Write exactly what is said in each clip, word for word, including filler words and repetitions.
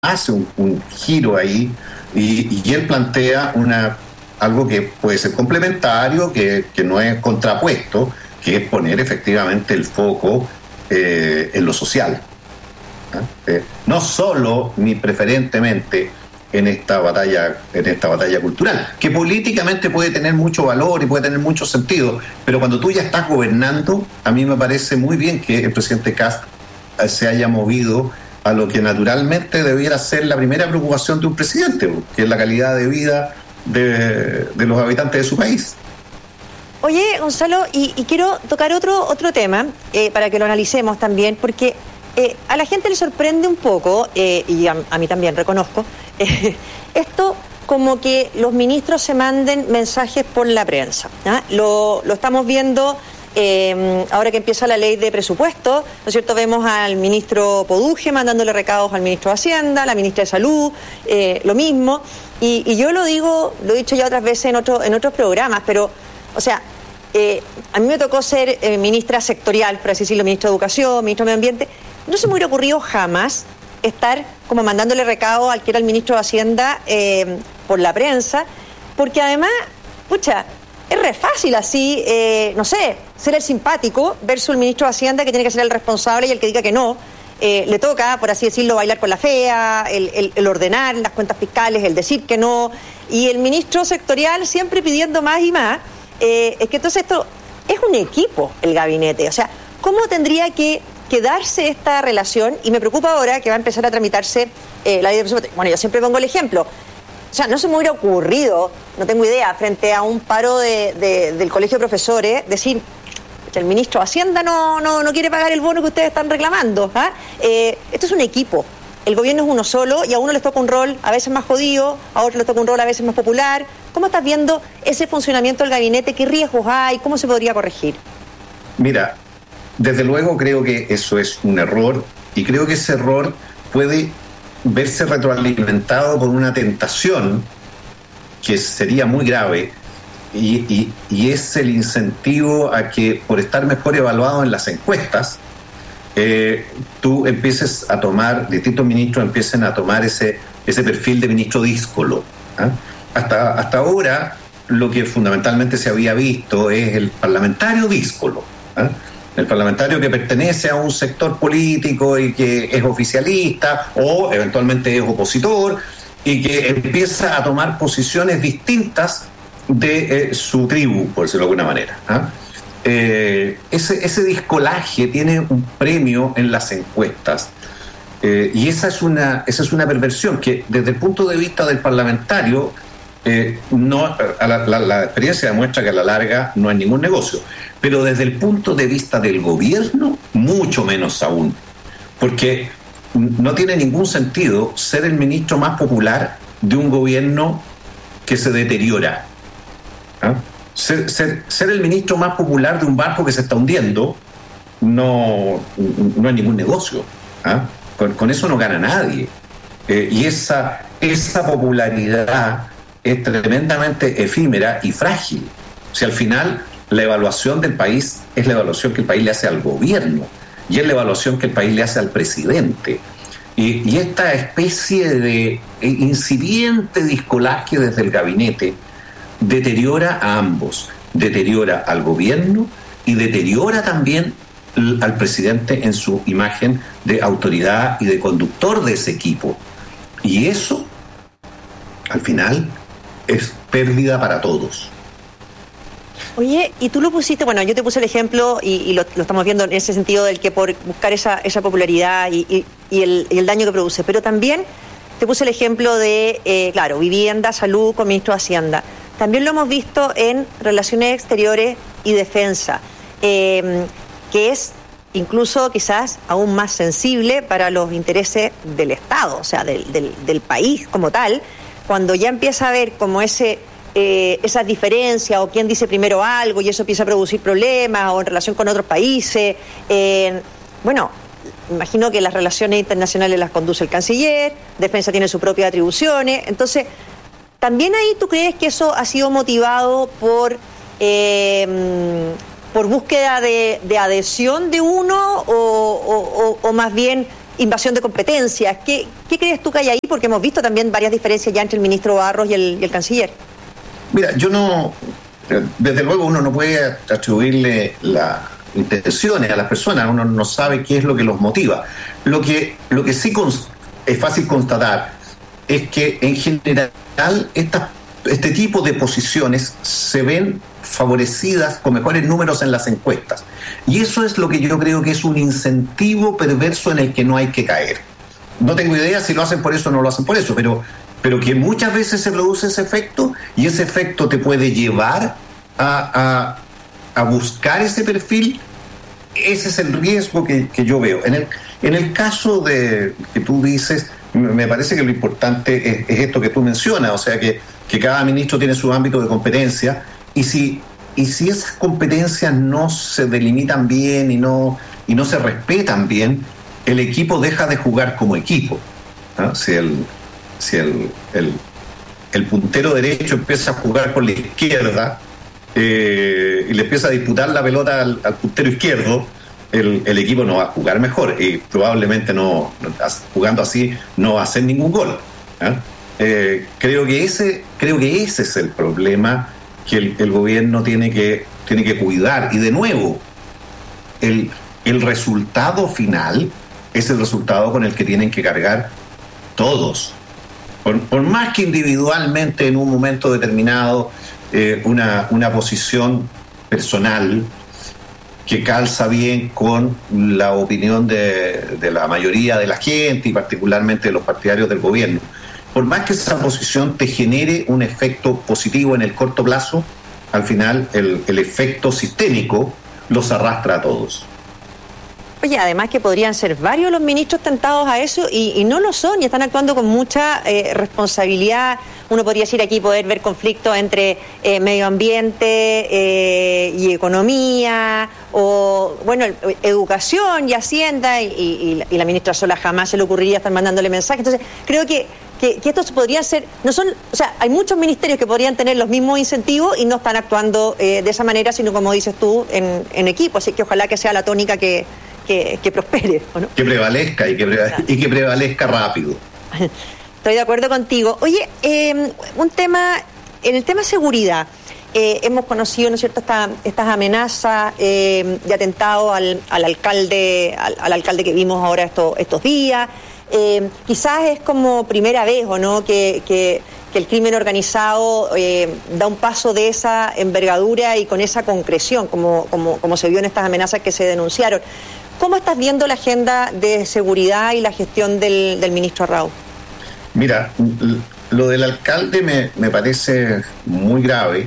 hace un, un giro ahí y, y él plantea una algo que puede ser complementario, que, que no es contrapuesto, que es poner efectivamente el foco eh, en lo social. ¿eh? Eh, no solo ni preferentemente en esta batalla, en esta batalla cultural, que políticamente puede tener mucho valor y puede tener mucho sentido, pero cuando tú ya estás gobernando, a mí me parece muy bien que el presidente Kast se haya movido a lo que naturalmente debiera ser la primera preocupación de un presidente, que es la calidad de vida de, de los habitantes de su país. Oye, Gonzalo, y, y quiero tocar otro, otro tema eh, para que lo analicemos también, porque eh, a la gente le sorprende un poco, eh, y a, a mí también reconozco, eh, esto como que los ministros se manden mensajes por la prensa. ¿Ah? Lo, lo estamos viendo eh, ahora que empieza la ley de presupuesto, ¿no es cierto? Vemos al ministro Poduje mandándole recados al ministro de Hacienda, la ministra de Salud, eh, lo mismo. Y, y yo lo digo, lo he dicho ya otras veces en, otro, en otros programas, pero, o sea, eh, a mí me tocó ser eh, ministra sectorial, por así decirlo, ministro de Educación, ministro de Medio Ambiente. No se me hubiera ocurrido jamás estar como mandándole recado al que era el ministro de Hacienda eh, por la prensa, porque además, pucha, es re fácil así, eh, no sé, ser el simpático versus el ministro de Hacienda que tiene que ser el responsable y el que diga que no. Eh, le toca, por así decirlo, bailar con la fea, el, el, el ordenar las cuentas fiscales, el decir que no, y el ministro sectorial siempre pidiendo más y más. Eh, es que entonces esto es un equipo, el gabinete. O sea, ¿cómo tendría que quedarse esta relación? Y me preocupa ahora que va a empezar a tramitarse eh, la ley de presupuesto. Bueno, yo siempre pongo el ejemplo. O sea, no se me hubiera ocurrido, no tengo idea, frente a un paro de, de, del colegio de profesores, decir que el ministro de Hacienda no, no, no quiere pagar el bono que ustedes están reclamando. ¿ah? Eh, esto es un equipo. El gobierno es uno solo y a uno les toca un rol a veces más jodido, a otro les toca un rol a veces más popular. ¿Cómo estás viendo ese funcionamiento del gabinete? ¿Qué riesgos hay? ¿Cómo se podría corregir? Mira, desde luego creo que eso es un error y creo que ese error puede verse retroalimentado por una tentación que sería muy grave y, y, y es el incentivo a que por estar mejor evaluado en las encuestas eh, tú empieces a tomar, distintos ministros empiecen a tomar ese, ese perfil de ministro díscolo. ¿eh? Hasta, hasta ahora lo que fundamentalmente se había visto es el parlamentario díscolo, ¿eh? el parlamentario que pertenece a un sector político y que es oficialista o eventualmente es opositor y que empieza a tomar posiciones distintas de eh, su tribu, por decirlo de alguna manera. ¿eh? Eh, ese, ese discolaje tiene un premio en las encuestas eh, y esa es, una, esa es una perversión que desde el punto de vista del parlamentario eh, no, la, la, la experiencia demuestra que a la larga no es ningún negocio, pero desde el punto de vista del gobierno mucho menos aún, porque no tiene ningún sentido ser el ministro más popular de un gobierno que se deteriora. ¿eh? Ser, ser, ser el ministro más popular de un barco que se está hundiendo no, no es ningún negocio. ¿eh? Con, con eso no gana nadie. Eh, y esa, esa popularidad es tremendamente efímera y frágil. O sea, al final la evaluación del país es la evaluación que el país le hace al gobierno y es la evaluación que el país le hace al presidente. Y, y esta especie de incipiente discolaje desde el gabinete deteriora a ambos, deteriora al gobierno y deteriora también al presidente en su imagen de autoridad y de conductor de ese equipo. Y eso, al final, es pérdida para todos. Oye, y tú lo pusiste, bueno, yo te puse el ejemplo y, y lo, lo estamos viendo en ese sentido del que por buscar esa, esa popularidad y, y, y, el, y el daño que produce, pero también te puse el ejemplo de, eh, claro, vivienda, salud con ministro de Hacienda. También lo hemos visto en relaciones exteriores y defensa, eh, que es incluso quizás aún más sensible para los intereses del Estado, o sea, del, del, del país como tal, cuando ya empieza a haber como ese eh, esas diferencias o quién dice primero algo y eso empieza a producir problemas o en relación con otros países. Eh, bueno, imagino que las relaciones internacionales las conduce el canciller, defensa tiene sus propias atribuciones, entonces... ¿También ahí tú crees que eso ha sido motivado por, eh, por búsqueda de, de adhesión de uno o, o, o más bien invasión de competencias. ¿Qué, ¿Qué crees tú que hay ahí? Porque hemos visto también varias diferencias ya entre el ministro Barros y el, y el canciller. Mira, yo no, desde luego uno no puede atribuirle las intenciones a las personas, uno no sabe qué es lo que los motiva. Lo que, lo que sí const- es fácil constatar es que en general estas, este tipo de posiciones se ven favorecidas con mejores números en las encuestas. Y eso es lo que yo creo que es un incentivo perverso en el que no hay que caer. No tengo idea si lo hacen por eso o no lo hacen por eso, pero, pero que muchas veces se produce ese efecto y ese efecto te puede llevar a, a, a buscar ese perfil. Ese es el riesgo que, que yo veo. En el, en el caso de que tú dices, me parece que lo importante es, es esto que tú mencionas, o sea que, que cada ministro tiene su ámbito de competencia. Y si, y si esas competencias no se delimitan bien y no, y no se respetan bien, el equipo deja de jugar como equipo, ¿no? Si, el, si el, el, el puntero derecho empieza a jugar por la izquierda eh, y le empieza a disputar la pelota al, al puntero izquierdo, el, el equipo no va a jugar mejor y probablemente no, jugando así no va a hacer ningún gol, ¿eh? Eh, creo que ese, creo que ese es el problema que el, el gobierno tiene que, tiene que cuidar. Y de nuevo, el, el resultado final es el resultado con el que tienen que cargar todos. Por, por más que individualmente en un momento determinado eh, una, una posición personal que calza bien con la opinión de, de la mayoría de la gente y particularmente de los partidarios del gobierno. Por más que esa posición te genere un efecto positivo en el corto plazo, al final el, el efecto sistémico los arrastra a todos. Oye, además que podrían ser varios los ministros tentados a eso y, y no lo son y están actuando con mucha eh, responsabilidad. Uno podría decir aquí poder ver conflictos entre eh, medio ambiente eh, y economía o, bueno, educación y hacienda y, y, y la ministra Sola jamás se le ocurriría estar mandándole mensajes. Entonces, creo que Que, que estos podrían ser, no son, o sea, hay muchos ministerios que podrían tener los mismos incentivos y no están actuando eh, de esa manera, sino como dices tú, en, en equipo. Así que ojalá que sea la tónica que, que, que prospere, ¿o no? Que prevalezca y que, prevalezca, y que prevalezca rápido. Estoy de acuerdo contigo. Oye, eh, un tema, en el tema seguridad, eh, hemos conocido, ¿no es cierto?, esta, estas amenazas eh, de atentado al, al alcalde, al, al alcalde que vimos ahora estos, estos días. Eh, quizás es como primera vez, ¿o no?, que, que, que el crimen organizado eh, da un paso de esa envergadura y con esa concreción, como, como, como se vio en estas amenazas que se denunciaron. ¿Cómo estás viendo la agenda de seguridad y la gestión del, del ministro Arrau? Mira, lo del alcalde me, me parece muy grave.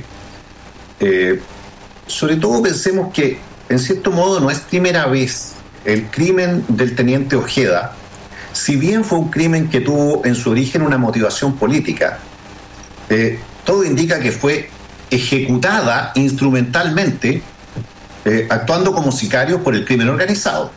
Eh, sobre todo pensemos que, en cierto modo, no es primera vez. El crimen del teniente Ojeda, si bien fue un crimen que tuvo en su origen una motivación política, eh, todo indica que fue ejecutada instrumentalmente, eh, actuando como sicarios por el crimen organizado.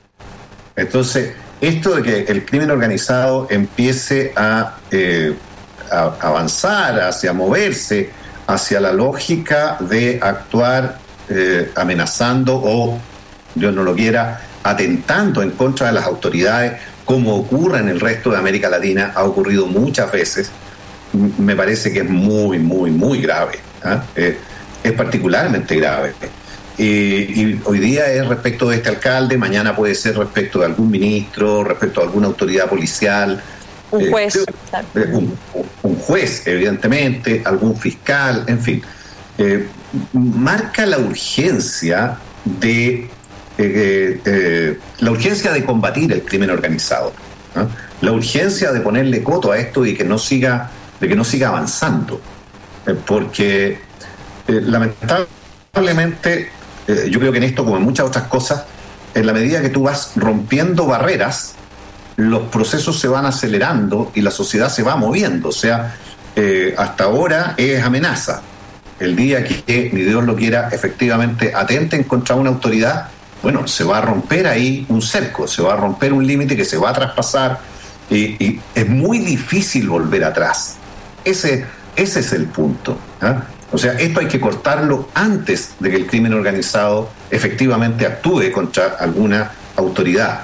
Entonces, esto de que el crimen organizado empiece a, eh, a avanzar, hacia moverse, hacia la lógica de actuar eh, amenazando o, Dios no lo quiera, atentando en contra de las autoridades, como ocurre en el resto de América Latina, ha ocurrido muchas veces, me parece que es muy, muy, muy grave, ¿eh? Eh, es particularmente grave. Eh, y hoy día es respecto de este alcalde, mañana puede ser respecto de algún ministro, respecto de alguna autoridad policial. Un juez. Eh, eh, un, un juez, evidentemente, algún fiscal, en fin. Eh, marca la urgencia de... Eh, eh, la urgencia de combatir el crimen organizado, ¿no? La urgencia de ponerle coto a esto y que no siga, de que no siga avanzando, eh, porque eh, lamentablemente eh, yo creo que en esto, como en muchas otras cosas, en la medida que tú vas rompiendo barreras, los procesos se van acelerando y la sociedad se va moviendo. O sea, eh, hasta ahora es amenaza. El día que, ni Dios lo quiera, efectivamente atenten contra una autoridad, bueno, se va a romper ahí un cerco, se va a romper un límite que se va a traspasar y, y es muy difícil volver atrás. Ese, ese es el punto, ¿eh? O sea, esto hay que cortarlo antes de que el crimen organizado efectivamente actúe contra alguna autoridad.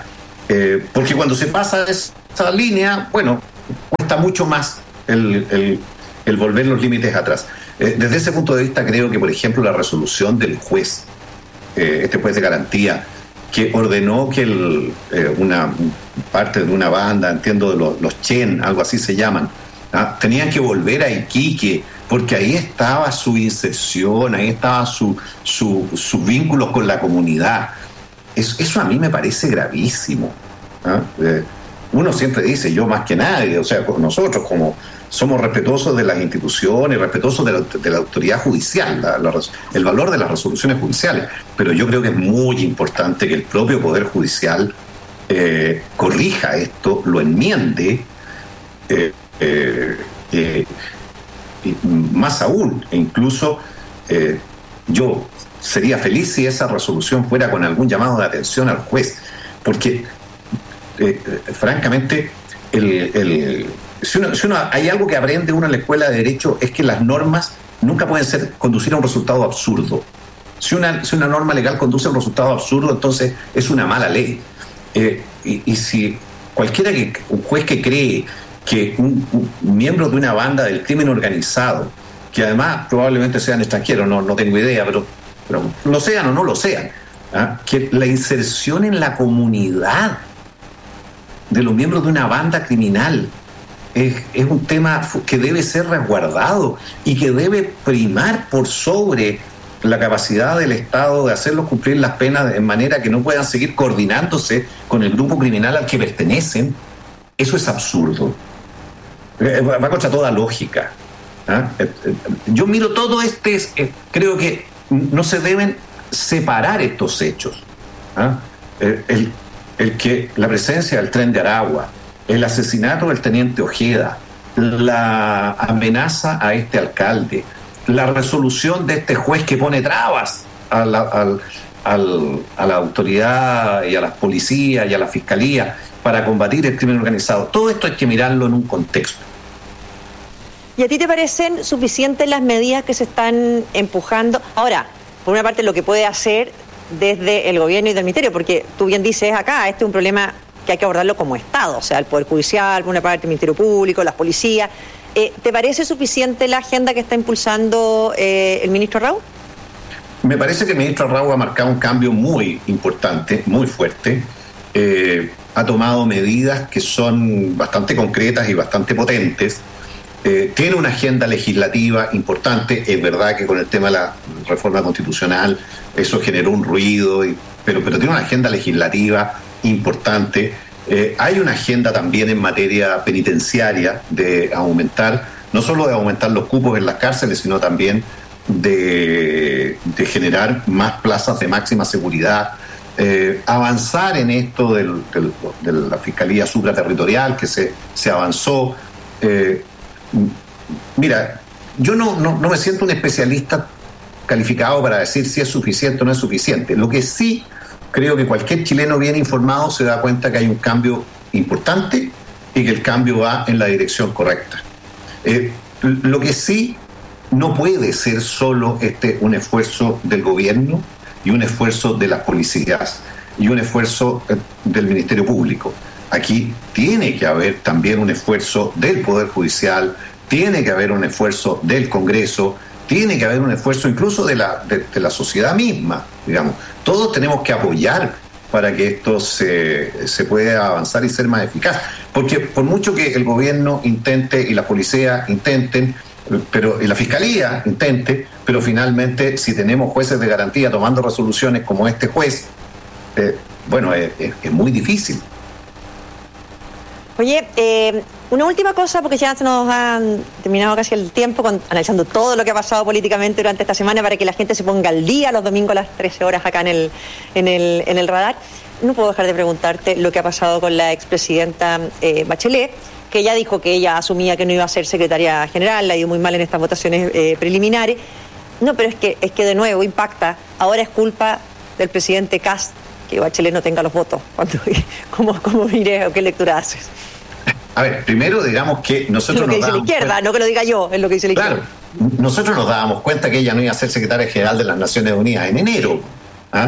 Eh, porque cuando se pasa esa línea, bueno, cuesta mucho más el, el, el volver los límites atrás. Eh, desde ese punto de vista creo que, por ejemplo, la resolución del juez, eh, este juez de garantía, que ordenó que el, eh, una parte de una banda, entiendo, de los, los Chen, algo así se llaman, ¿ah? Tenían que volver a Iquique, porque ahí estaba su inserción, ahí estaba su, su, sus vínculos con la comunidad. Eso, eso a mí me parece gravísimo, ¿ah? Eh, uno siempre dice, yo más que nadie, o sea, nosotros como somos respetuosos de las instituciones, respetuosos de la, de la autoridad judicial, la, la, el valor de las resoluciones judiciales, pero yo creo que es muy importante que el propio Poder Judicial eh, corrija esto, lo enmiende, eh, eh, eh, y más aún, e incluso eh, yo sería feliz si esa resolución fuera con algún llamado de atención al juez, porque eh, eh, francamente el, el, si, uno, si uno hay algo que aprende uno en la escuela de Derecho es que las normas nunca pueden ser conducir a un resultado absurdo. Si una, si una norma legal conduce a un resultado absurdo, entonces es una mala ley. Eh, y, y si cualquiera que, un juez que cree que un, un miembro de una banda del crimen organizado, que además probablemente sean extranjeros, no, no tengo idea, pero, pero lo sean o no lo sean, ¿ah? Que la inserción en la comunidad de los miembros de una banda criminal es, es un tema que debe ser resguardado y que debe primar por sobre la capacidad del Estado de hacerlos cumplir las penas de manera que no puedan seguir coordinándose con el grupo criminal al que pertenecen. Eso es absurdo. Va contra toda lógica. ¿Ah? Yo miro todo este, creo que no se deben separar estos hechos. ¿Ah? El, el, el que la presencia del tren de Aragua, el asesinato del teniente Ojeda, la amenaza a este alcalde, la resolución de este juez que pone trabas a la, al, al, a la autoridad y a las policías y a la fiscalía para combatir el crimen organizado. Todo esto hay que mirarlo en un contexto. ¿Y a ti te parecen suficientes las medidas que se están empujando? Ahora, por una parte, lo que puede hacer desde el gobierno y del ministerio, porque tú bien dices acá, este es un problema que hay que abordarlo como Estado, o sea, el Poder Judicial, por una parte el Ministerio Público, las policías. Eh, ¿Te parece suficiente la agenda que está impulsando eh, el ministro Arrau? Me parece que el ministro Arrau ha marcado un cambio muy importante, muy fuerte. Eh, ha tomado medidas que son bastante concretas y bastante potentes. Eh, tiene una agenda legislativa importante. Es verdad que con el tema de la reforma constitucional eso generó un ruido, y, pero, pero tiene una agenda legislativa importante. Eh, hay una agenda también en materia penitenciaria de aumentar, no solo de aumentar los cupos en las cárceles, sino también de, de generar más plazas de máxima seguridad, eh, avanzar en esto del, del, de la Fiscalía Supraterritorial, que se, se avanzó. Eh, mira, yo no, no, no me siento un especialista calificado para decir si es suficiente o no es suficiente. Lo que sí creo que cualquier chileno bien informado se da cuenta que hay un cambio importante y que el cambio va en la dirección correcta. Eh, lo que sí no puede ser solo este un esfuerzo del gobierno y un esfuerzo de las policías y un esfuerzo del Ministerio Público. Aquí tiene que haber también un esfuerzo del Poder Judicial, tiene que haber un esfuerzo del Congreso, tiene que haber un esfuerzo incluso de la, de, de la sociedad misma, digamos. Todos tenemos que apoyar para que esto se, se pueda avanzar y ser más eficaz. Porque por mucho que el gobierno intente y la policía intenten, pero y la fiscalía intente, pero finalmente si tenemos jueces de garantía tomando resoluciones como este juez, eh, bueno, es, es, es muy difícil. Oye, eh, una última cosa, porque ya se nos ha terminado casi el tiempo con, analizando todo lo que ha pasado políticamente durante esta semana para que la gente se ponga al día los domingos a las trece horas acá en el, en el, en el radar. No puedo dejar de preguntarte lo que ha pasado con la expresidenta eh, Bachelet, que ella dijo que ella asumía que no iba a ser secretaria general, le ha ido muy mal en estas votaciones eh, preliminares. No, pero es que, es que de nuevo impacta. Ahora es culpa del presidente Kast que Bachelet no tenga los votos. ¿Cómo, cómo mires o qué lectura haces? A ver, primero digamos que nosotros... Es lo que dice la izquierda, cuenta, no que lo diga yo, es lo que dice la claro, izquierda. Nosotros nos dábamos cuenta que ella no iba a ser secretaria general de las Naciones Unidas en enero. ¿Ah?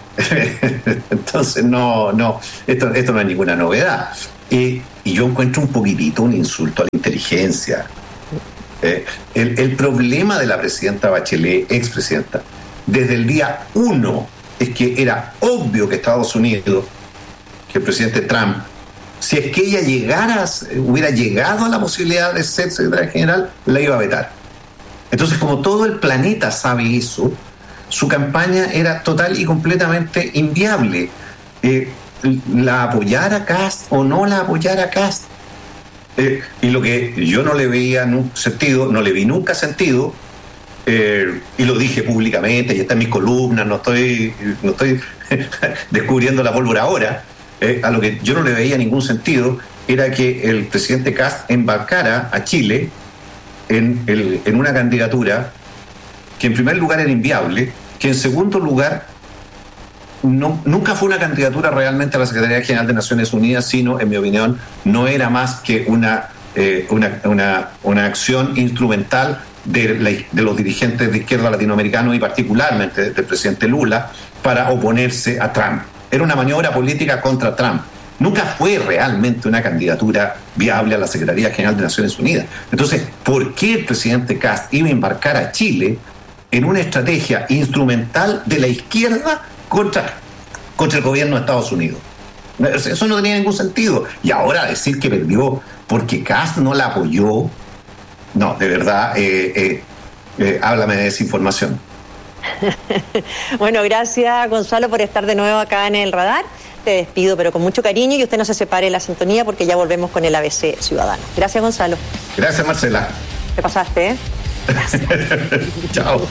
Entonces, no, no, esto, esto no es ninguna novedad. Eh, y yo encuentro un poquitito un insulto a la inteligencia. Eh, el, el problema de la presidenta Bachelet, expresidenta, desde el día uno, es que era obvio que Estados Unidos, que el presidente Trump, si es que ella llegara, hubiera llegado a la posibilidad de ser secretaria general, la iba a vetar. Entonces, como todo el planeta sabe eso, su campaña era total y completamente inviable. Eh, la apoyara Kast o no la apoyara Kast. Eh, y lo que yo no le veía nunca sentido, no le vi nunca sentido, eh, y lo dije públicamente, y está en mis columnas, no estoy, no estoy descubriendo la pólvora ahora, eh, a lo que yo no le veía ningún sentido era que el presidente Kast embarcara a Chile en, el, en una candidatura que en primer lugar era inviable, que en segundo lugar No, nunca fue una candidatura realmente a la Secretaría General de Naciones Unidas, sino, en mi opinión, no era más que una, eh, una, una, una acción instrumental de, la, de los dirigentes de izquierda latinoamericanos y particularmente del presidente Lula para oponerse a Trump. Era una maniobra política contra Trump. Nunca fue realmente una candidatura viable a la Secretaría General de Naciones Unidas. Entonces, ¿por qué el presidente Kast iba a embarcar a Chile en una estrategia instrumental de la izquierda Contra, contra el gobierno de Estados Unidos? Eso no tenía ningún sentido. Y ahora decir que perdió porque Kast no la apoyó, no, de verdad, eh, eh, eh, háblame de desinformación. Bueno, gracias Gonzalo por estar de nuevo acá en el radar. Te despido, pero con mucho cariño, y usted no se separe de la sintonía porque ya volvemos con el A B C Ciudadano. Gracias, Gonzalo. Gracias, Marcela. Te pasaste, ¿eh? Gracias. Chao.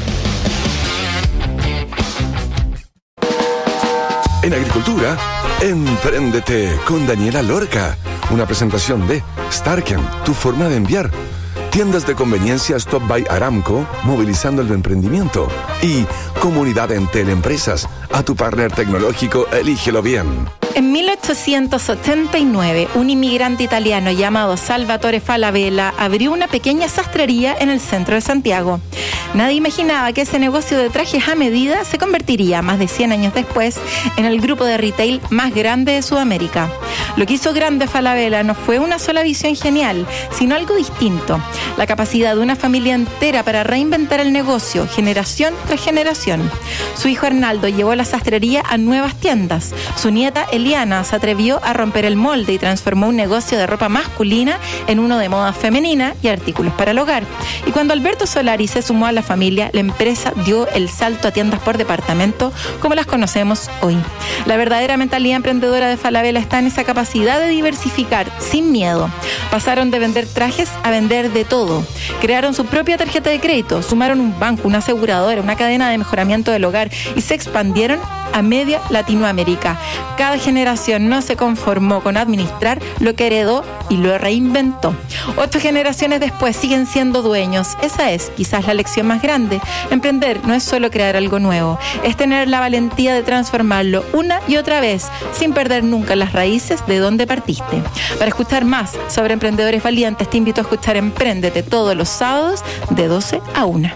En agricultura, Empréndete con Daniela Lorca. Una presentación de Starken, tu forma de enviar. Tiendas de conveniencia Stop by Aramco, movilizando el emprendimiento. Y Comunidad Entel Empresas, a tu partner tecnológico, elígelo bien. En mil ochocientos ochenta y nueve, un inmigrante italiano llamado Salvatore Falabella abrió una pequeña sastrería en el centro de Santiago. Nadie imaginaba que ese negocio de trajes a medida se convertiría, más de cien años después, en el grupo de retail más grande de Sudamérica. Lo que hizo grande Falabella no fue una sola visión genial, sino algo distinto: la capacidad de una familia entera para reinventar el negocio, generación tras generación. Su hijo Arnaldo llevó la sastrería a nuevas tiendas. Su nieta Eliana se atrevió a romper el molde y transformó un negocio de ropa masculina en uno de moda femenina y artículos para el hogar. Y cuando Alberto Solari se sumó a la familia, la empresa dio el salto a tiendas por departamento como las conocemos hoy. La verdadera mentalidad emprendedora de Falabella está en esa capacidad de diversificar sin miedo. Pasaron de vender trajes a vender de todo. Crearon su propia tarjeta de crédito, sumaron un banco, una aseguradora, una cadena de mejoramiento del hogar y se expandieron a media Latinoamérica. Cada generación no se conformó con administrar lo que heredó y lo reinventó. Ocho generaciones después siguen siendo dueños. Esa es quizás la lección más grande. Emprender no es solo crear algo nuevo, es tener la valentía de transformarlo una y otra vez, sin perder nunca las raíces de donde partiste. Para escuchar más sobre emprendedores valientes, te invito a escuchar Empréndete todos los sábados de doce a una.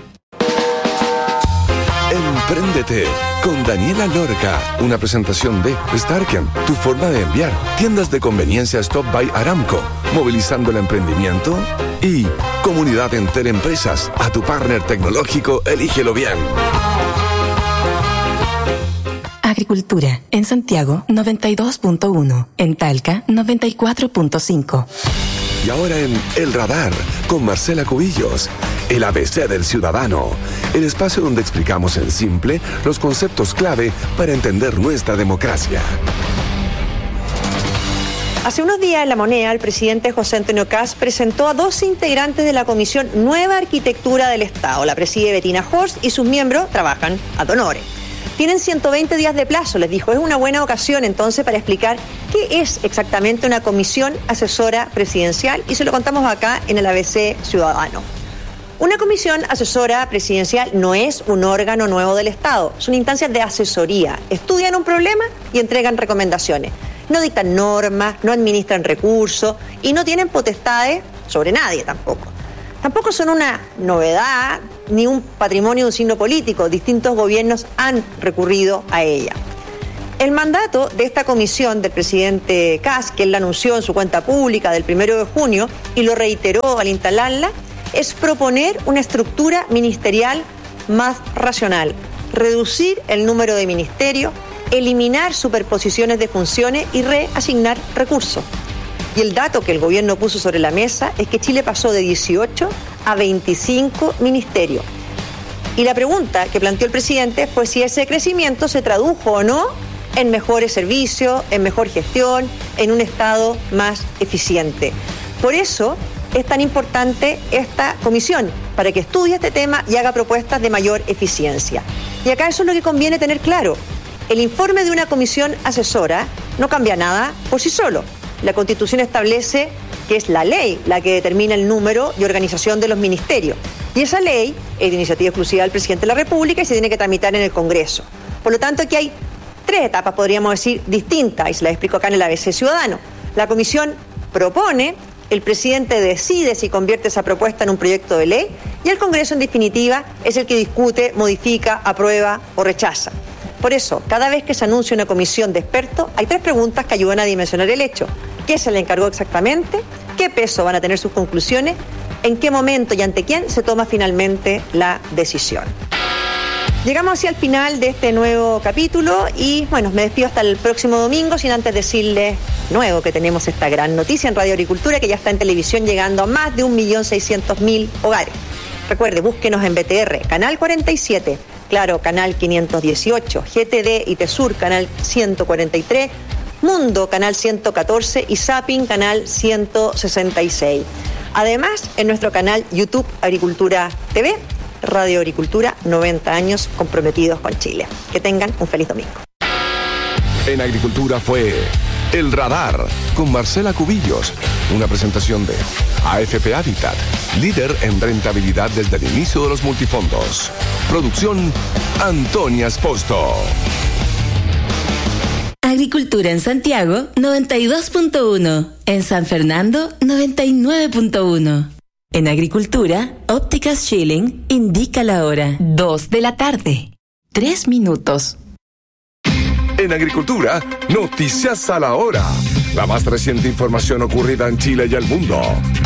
Empréndete con Daniela Lorca, una presentación de Starken, tu forma de enviar. Tiendas de conveniencia Stop by Aramco, movilizando el emprendimiento. Y Comunidad Entel Empresas, a tu partner tecnológico, elígelo bien. Agricultura, en Santiago noventa y dos punto uno, en Talca noventa y cuatro punto cinco. Y ahora en El Radar, con Marcela Cubillos, el A B C del Ciudadano, el espacio donde explicamos en simple los conceptos clave para entender nuestra democracia. Hace unos días en La Moneda, el presidente José Antonio Kast presentó a dos integrantes de la Comisión Nueva Arquitectura del Estado. La preside Bettina Horst y sus miembros trabajan ad honorem. Tienen ciento veinte días de plazo, les dijo. Es una buena ocasión entonces para explicar qué es exactamente una comisión asesora presidencial, y se lo contamos acá en el A B C Ciudadano. Una comisión asesora presidencial no es un órgano nuevo del Estado, son instancias de asesoría. Estudian un problema y entregan recomendaciones. No dictan normas, no administran recursos y no tienen potestades sobre nadie tampoco. Tampoco son una novedad ni un patrimonio de un signo político. Distintos gobiernos han recurrido a ella. El mandato de esta comisión del presidente Kast, que él la anunció en su cuenta pública del primero de junio y lo reiteró al instalarla, es proponer una estructura ministerial más racional, reducir el número de ministerios, eliminar superposiciones de funciones y reasignar recursos. Y el dato que el gobierno puso sobre la mesa es que Chile pasó de dieciocho a veinticinco ministerios. Y la pregunta que planteó el presidente fue si ese crecimiento se tradujo o no en mejores servicios, en mejor gestión, en un Estado más eficiente. Por eso es tan importante esta comisión, para que estudie este tema y haga propuestas de mayor eficiencia. Y acá eso es lo que conviene tener claro. El informe de una comisión asesora no cambia nada por sí solo. La Constitución establece que es la ley la que determina el número y organización de los ministerios. Y esa ley es de iniciativa exclusiva del presidente de la República y se tiene que tramitar en el Congreso. Por lo tanto, aquí hay tres etapas, podríamos decir, distintas, y se las explico acá en el A B C Ciudadano. La comisión propone, el presidente decide si convierte esa propuesta en un proyecto de ley y el Congreso, en definitiva, es el que discute, modifica, aprueba o rechaza. Por eso, cada vez que se anuncia una comisión de expertos, hay tres preguntas que ayudan a dimensionar el hecho. ¿Qué se le encargó exactamente? ¿Qué peso van a tener sus conclusiones? ¿En qué momento y ante quién se toma finalmente la decisión? Llegamos así al final de este nuevo capítulo y, bueno, me despido hasta el próximo domingo, sin antes decirles nuevo que tenemos esta gran noticia en Radio Agricultura, que ya está en televisión llegando a más de un millón seiscientos mil hogares. Recuerde, búsquenos en B T R, Canal cuarenta y siete, Claro, Canal quinientos dieciocho, G T D y Tesur, Canal ciento cuarenta y tres, Mundo, Canal ciento catorce y Zapping, Canal ciento sesenta y seis. Además, en nuestro canal YouTube Agricultura T V, Radio Agricultura, noventa años comprometidos con Chile. Que tengan un feliz domingo. En Agricultura fue El Radar con Marcela Cubillos, una presentación de A F P Habitat, líder en rentabilidad desde el inicio de los multifondos. Producción Antonia Esposto. Agricultura en Santiago, noventa y dos punto uno. En San Fernando, noventa y nueve punto uno. En Agricultura, Ópticas Schilling indica la hora. Dos de la tarde. Tres minutos. En Agricultura, noticias a la hora. La más reciente información ocurrida en Chile y el mundo.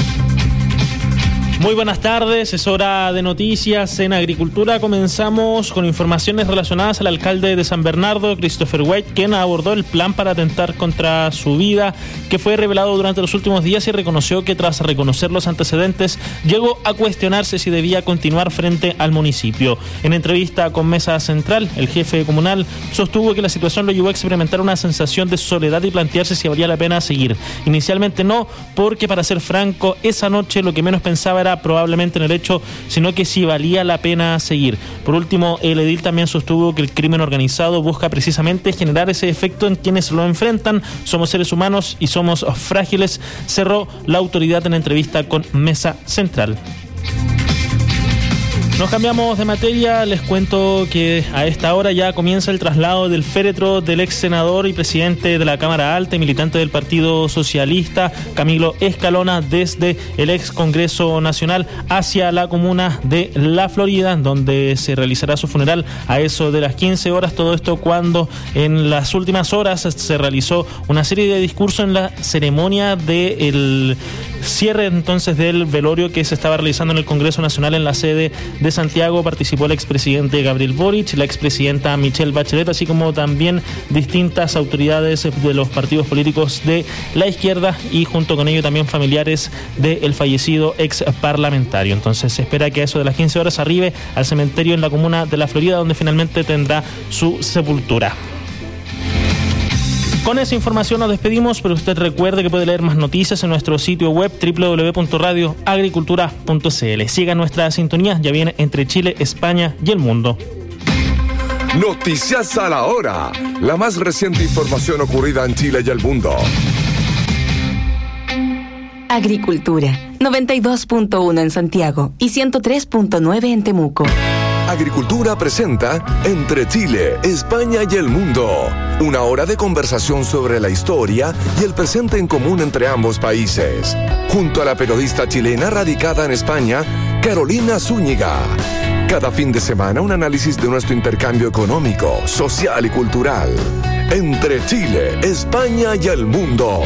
Muy buenas tardes, es hora de noticias en Agricultura. Comenzamos con informaciones relacionadas al alcalde de San Bernardo, Christopher White, quien abordó el plan para atentar contra su vida, que fue revelado durante los últimos días, y reconoció que tras reconocer los antecedentes, llegó a cuestionarse si debía continuar frente al municipio. En entrevista con Mesa Central, el jefe comunal sostuvo que la situación lo llevó a experimentar una sensación de soledad y plantearse si valía la pena seguir. Inicialmente no, porque para ser franco, esa noche lo que menos pensaba era probablemente en el hecho, sino que si valía la pena seguir. Por último, el edil también sostuvo que el crimen organizado busca precisamente generar ese efecto en quienes lo enfrentan. Somos seres humanos y somos frágiles, cerró la autoridad en entrevista con Mesa Central. Nos cambiamos de materia, les cuento que a esta hora ya comienza el traslado del féretro del ex senador y presidente de la Cámara Alta y militante del Partido Socialista, Camilo Escalona, desde el ex Congreso Nacional hacia la comuna de La Florida, donde se realizará su funeral a eso de las quince horas. Todo esto cuando en las últimas horas se realizó una serie de discursos en la ceremonia del cierre entonces del velorio que se estaba realizando en el Congreso Nacional en la sede de Santiago. Participó el expresidente Gabriel Boric, la expresidenta Michelle Bachelet, así como también distintas autoridades de los partidos políticos de la izquierda y junto con ello también familiares del fallecido ex parlamentario. Entonces se espera que a eso de las quince horas arribe al cementerio en la comuna de La Florida, donde finalmente tendrá su sepultura. Con esa información nos despedimos, pero usted recuerde que puede leer más noticias en nuestro sitio web doble u doble u doble u punto radio agricultura punto c l. Siga nuestra sintonía, ya viene Entre Chile, España y el Mundo. Noticias a la hora. La más reciente información ocurrida en Chile y el mundo. Agricultura, noventa y dos punto uno en Santiago y ciento tres punto nueve en Temuco. Agricultura presenta Entre Chile, España y el Mundo. Una hora de conversación sobre la historia y el presente en común entre ambos países. Junto a la periodista chilena radicada en España, Carolina Zúñiga. Cada fin de semana un análisis de nuestro intercambio económico, social y cultural. entre Chile, España y el mundo.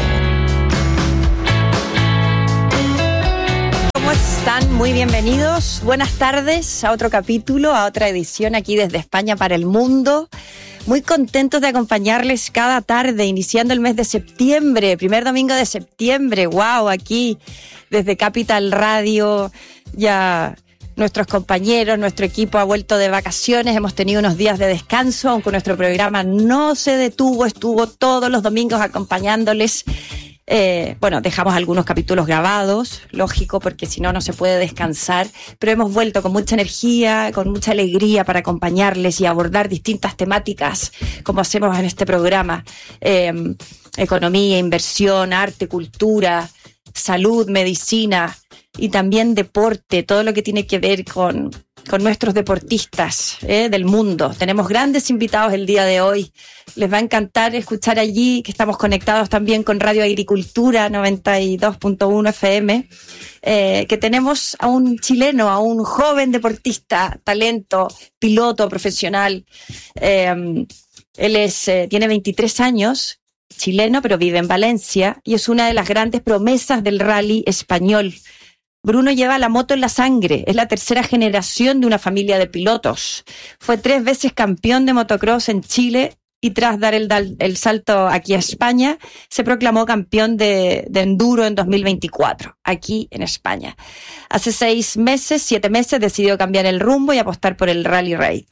¿Cómo están? Muy bienvenidos. Buenas tardes a otro capítulo, a otra edición aquí desde España para el mundo. Muy contentos de acompañarles cada tarde, iniciando el mes de septiembre, primer domingo de septiembre. ¡Wow! Aquí desde Capital Radio ya nuestros compañeros, nuestro equipo ha vuelto de vacaciones, hemos tenido unos días de descanso, aunque nuestro programa no se detuvo, estuvo todos los domingos acompañándoles. Eh, bueno, dejamos algunos capítulos grabados, lógico, porque si no, no se puede descansar, pero hemos vuelto con mucha energía, con mucha alegría para acompañarles y abordar distintas temáticas, como hacemos en este programa. Eh, economía, inversión, arte, cultura, salud, medicina y también deporte, todo lo que tiene que ver con, con nuestros deportistas eh, del mundo. Tenemos grandes invitados el día de hoy. Les va a encantar escuchar allí, que estamos conectados también con Radio Agricultura noventa y dos punto uno F M, eh, que tenemos a un chileno, a un joven deportista, talento, piloto profesional. Eh, él es, eh, tiene veintitrés años, chileno, pero vive en Valencia y es una de las grandes promesas del rally español. Bruno lleva la moto en la sangre, es la tercera generación de una familia de pilotos. Fue tres veces campeón de motocross en Chile y tras dar el, el salto aquí a España, se proclamó campeón de, de enduro en dos mil veinticuatro, aquí en España. Hace seis meses, siete meses, decidió cambiar el rumbo y apostar por el Rally Raid.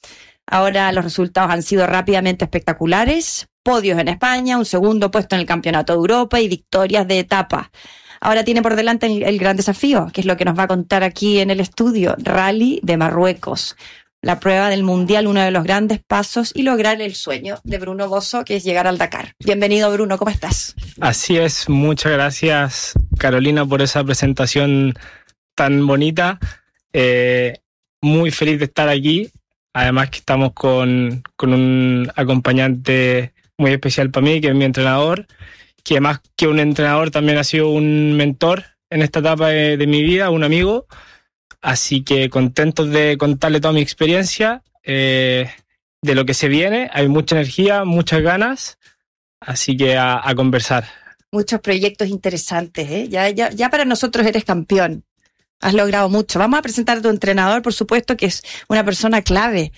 Ahora los resultados han sido rápidamente espectaculares, podios en España, un segundo puesto en el Campeonato de Europa y victorias de etapa. Ahora tiene por delante el, el gran desafío, que es lo que nos va a contar aquí en el estudio, Rally de Marruecos. La prueba del Mundial, uno de los grandes pasos y lograr el sueño de Bruno Bosso, que es llegar al Dakar. Bienvenido, Bruno, ¿cómo estás? Así es, muchas gracias, Carolina, por esa presentación tan bonita. Eh, muy feliz de estar aquí. Además que estamos con, con un acompañante muy especial para mí, que es mi entrenador, que más que un entrenador también ha sido un mentor en esta etapa de, de mi vida, un amigo. Así que contentos de contarle toda mi experiencia, eh, de lo que se viene. Hay mucha energía, muchas ganas, así que a, a conversar. Muchos proyectos interesantes, ¿eh? Ya, ya, ya para nosotros eres campeón. Has logrado mucho. Vamos a presentar a tu entrenador, por supuesto, que es una persona clave.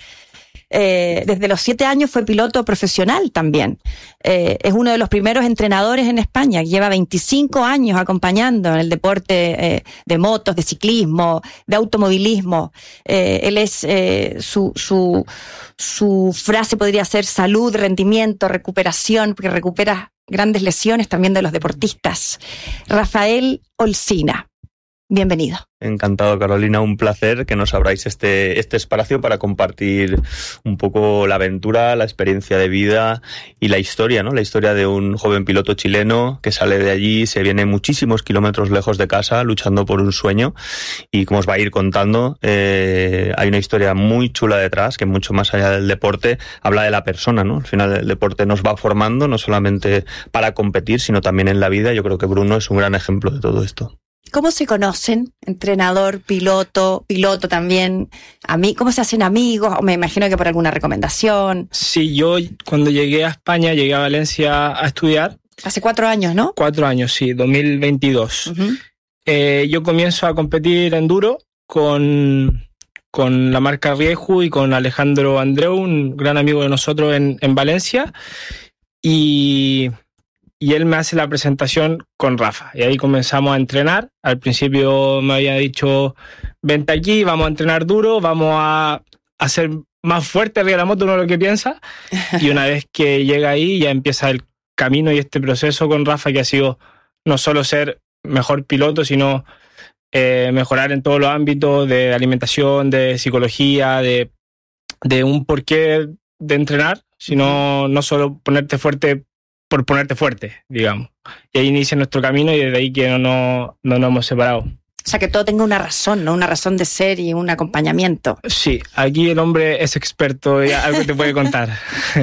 Eh, desde los siete años fue piloto profesional también. Eh, es uno de los primeros entrenadores en España. Lleva veinticinco años acompañando en el deporte eh, de motos, de ciclismo, de automovilismo. Eh, él es, eh, su, su, su frase podría ser salud, rendimiento, recuperación, porque recupera grandes lesiones también de los deportistas. Rafael Olcina. Bienvenido. Encantado, Carolina, un placer que nos abráis este, este espacio para compartir un poco la aventura, la experiencia de vida y la historia, ¿no? La historia de un joven piloto chileno que sale de allí, se viene muchísimos kilómetros lejos de casa luchando por un sueño y como os va a ir contando, eh, hay una historia muy chula detrás que mucho más allá del deporte habla de la persona, ¿no? Al final el deporte nos va formando no solamente para competir, sino también en la vida. Yo creo que Bruno es un gran ejemplo de todo esto. ¿Cómo se conocen? Entrenador, piloto, piloto también. A mí, ¿cómo se hacen amigos? Me imagino que por alguna recomendación. Sí, yo cuando llegué a España, llegué a Valencia a estudiar. Hace cuatro años, ¿no? Cuatro años, sí, dos mil veintidós. Uh-huh. Eh, yo comienzo a competir enduro con, con la marca Rieju y con Alejandro Andreu, un gran amigo de nosotros en, en Valencia. Y... Y él me hace la presentación con Rafa. Y ahí comenzamos a entrenar. Al principio me había dicho, vente aquí, vamos a entrenar duro, vamos a hacer más fuerte arriba de la moto, uno lo que piensa. Y una vez que llega ahí, ya empieza el camino y este proceso con Rafa, que ha sido no solo ser mejor piloto, sino eh, mejorar en todos los ámbitos de alimentación, de psicología, de, de un porqué de entrenar, sino no solo ponerte fuerte por ponerte fuerte, digamos. Y ahí inicia nuestro camino y desde ahí que no, no, no nos hemos separado. O sea, que todo tenga una razón, ¿no? Una razón de ser y un acompañamiento. Sí, aquí el hombre es experto y algo te puede contar.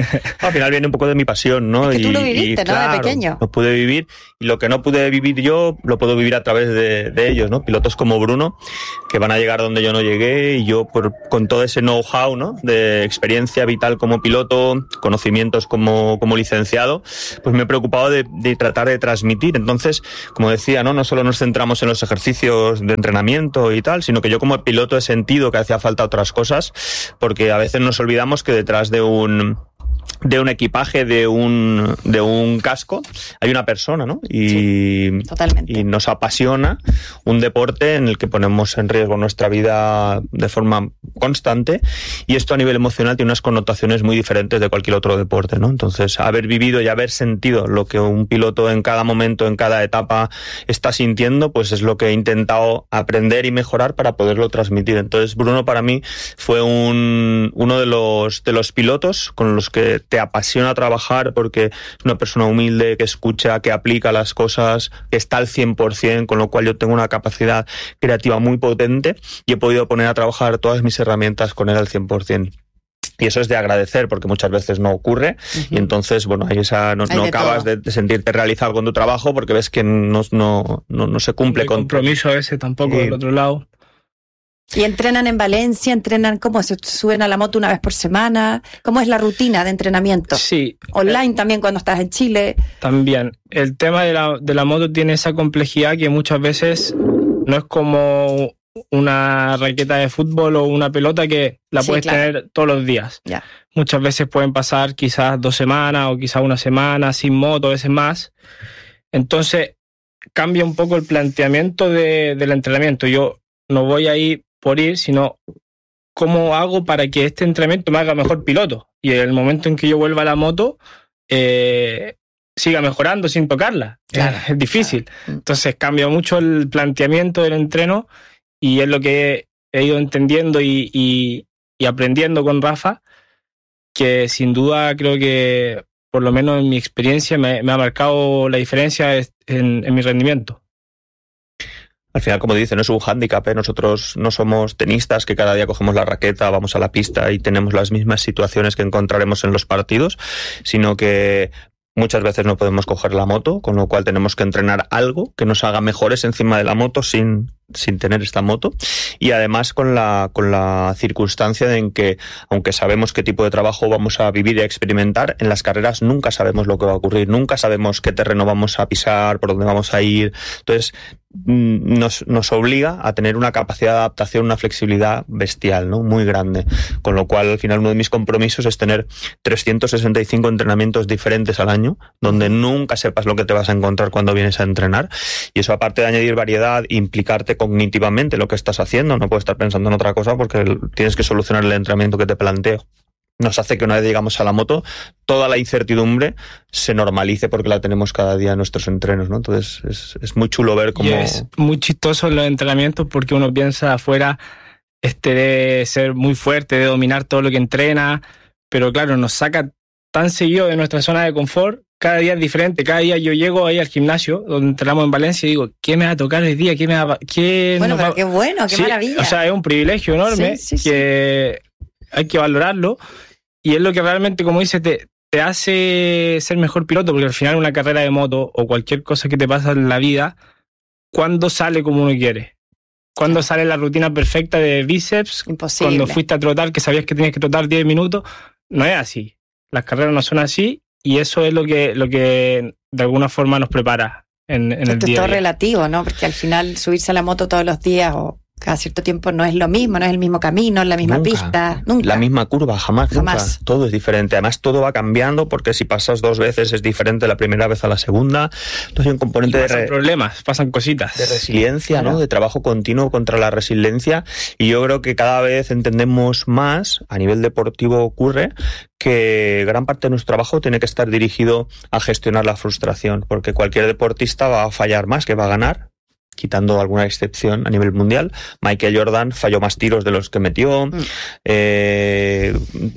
Al final viene un poco de mi pasión, ¿no? Es que tú y, lo viviste, y, ¿no? Claro, de pequeño. Lo pude vivir y lo que no pude vivir yo, lo puedo vivir a través de, de ellos, ¿no? Pilotos como Bruno, que van a llegar donde yo no llegué y yo por, con todo ese know-how, ¿no? De experiencia vital como piloto, conocimientos como, como licenciado, pues me he preocupado de, de tratar de transmitir. Entonces, como decía, ¿no? No solo nos centramos en los ejercicios de entrenamiento y tal, sino que yo como piloto he sentido que hacía falta otras cosas, porque a veces nos olvidamos que detrás de un de un equipaje, de un de un casco, hay una persona, ¿no? Y, sí, totalmente. Y nos apasiona un deporte en el que ponemos en riesgo nuestra vida de forma constante, y esto a nivel emocional tiene unas connotaciones muy diferentes de cualquier otro deporte, ¿no? Entonces, haber vivido y haber sentido lo que un piloto en cada momento, en cada etapa está sintiendo, pues es lo que he intentado aprender y mejorar para poderlo transmitir. Entonces, Bruno para mí fue un uno de los de los pilotos con los que te apasiona trabajar, porque es una persona humilde, que escucha, que aplica las cosas, que está al cien por ciento, con lo cual yo tengo una capacidad creativa muy potente y he podido poner a trabajar todas mis herramientas con él al cien por ciento. Y eso es de agradecer, porque muchas veces no ocurre, uh-huh. Y entonces, bueno, ahí esa, no, no acabas de, de sentirte realizado con tu trabajo porque ves que no, no, no, no se cumple el con... compromiso ese tampoco sí. Del otro lado. ¿Y entrenan en Valencia? ¿Entrenan cómo? ¿Se suben a la moto una vez por semana? ¿Cómo es la rutina de entrenamiento? Sí. ¿Online eh, también cuando estás en Chile? También. El tema de la, de la moto tiene esa complejidad que muchas veces no es como una raqueta de fútbol o una pelota que la sí, puedes claro. tener todos los días. Ya. Muchas veces pueden pasar quizás dos semanas o quizás una semana sin moto, a veces más. Entonces cambia un poco el planteamiento de, del entrenamiento. Yo no voy a ir por ir, sino cómo hago para que este entrenamiento me haga mejor piloto y en el momento en que yo vuelva a la moto eh, siga mejorando sin tocarla. Claro, es, es difícil. Claro. Entonces cambia mucho el planteamiento del entreno y es lo que he, he ido entendiendo y, y, y aprendiendo con Rafa, que sin duda creo que por lo menos en mi experiencia me, me ha marcado la diferencia en, en mi rendimiento. Al final, como dice, no es un hándicap, ¿eh? Nosotros no somos tenistas que cada día cogemos la raqueta, vamos a la pista y tenemos las mismas situaciones que encontraremos en los partidos, sino que muchas veces no podemos coger la moto, con lo cual tenemos que entrenar algo que nos haga mejores encima de la moto sin, sin tener esta moto, y además con la, con la circunstancia de en que, aunque sabemos qué tipo de trabajo vamos a vivir y a experimentar, en las carreras nunca sabemos lo que va a ocurrir, nunca sabemos qué terreno vamos a pisar, por dónde vamos a ir. Entonces nos, nos obliga a tener una capacidad de adaptación, una flexibilidad bestial, ¿no? Muy grande, con lo cual al final uno de mis compromisos es tener trescientos sesenta y cinco entrenamientos diferentes al año, donde nunca sepas lo que te vas a encontrar cuando vienes a entrenar, y eso, aparte de añadir variedad, implicarte cognitivamente lo que estás haciendo, no puedes estar pensando en otra cosa porque tienes que solucionar el entrenamiento que te planteo. Nos hace que una vez llegamos a la moto, toda la incertidumbre se normalice porque la tenemos cada día en nuestros entrenos, ¿no? Entonces es, es muy chulo ver cómo... Y es muy chistoso en los entrenamientos porque uno piensa afuera este de ser muy fuerte, de dominar todo lo que entrena, pero claro, nos saca tan seguido de nuestra zona de confort. Cada día es diferente, cada día yo llego ahí al gimnasio donde entrenamos en Valencia y digo, ¿qué me va a tocar hoy día? ¿Qué me va, qué bueno, pero va... qué bueno, qué sí, maravilla. O sea, es un privilegio enorme, sí, sí, que sí. Hay que valorarlo, y es lo que realmente, como dices, te, te hace ser mejor piloto, porque al final una carrera de moto o cualquier cosa que te pasa en la vida, ¿cuándo sale como uno quiere? ¿Cuándo sale la rutina perfecta de bíceps? Imposible. Cuando fuiste a trotar, que sabías que tenías que trotar diez minutos, no es así. Las carreras no son así. Y eso es lo que, lo que de alguna forma nos prepara en, en el día a día. Esto es todo relativo, ¿no? Porque al final subirse a la moto todos los días o cada cierto tiempo no es lo mismo, no es el mismo camino, la misma nunca, pista, nunca. La misma curva, jamás, jamás. Nunca. Todo es diferente. Además, todo va cambiando porque si pasas dos veces es diferente la primera vez a la segunda. Entonces hay un componente y pasan de... Re... problemas, pasan cositas. De resiliencia, claro. ¿no? De trabajo continuo contra la resiliencia. Y yo creo que cada vez entendemos más, a nivel deportivo ocurre, que gran parte de nuestro trabajo tiene que estar dirigido a gestionar la frustración, porque cualquier deportista va a fallar más que va a ganar. quitando alguna excepción a nivel mundial. Michael Jordan falló más tiros de los que metió, mm. eh,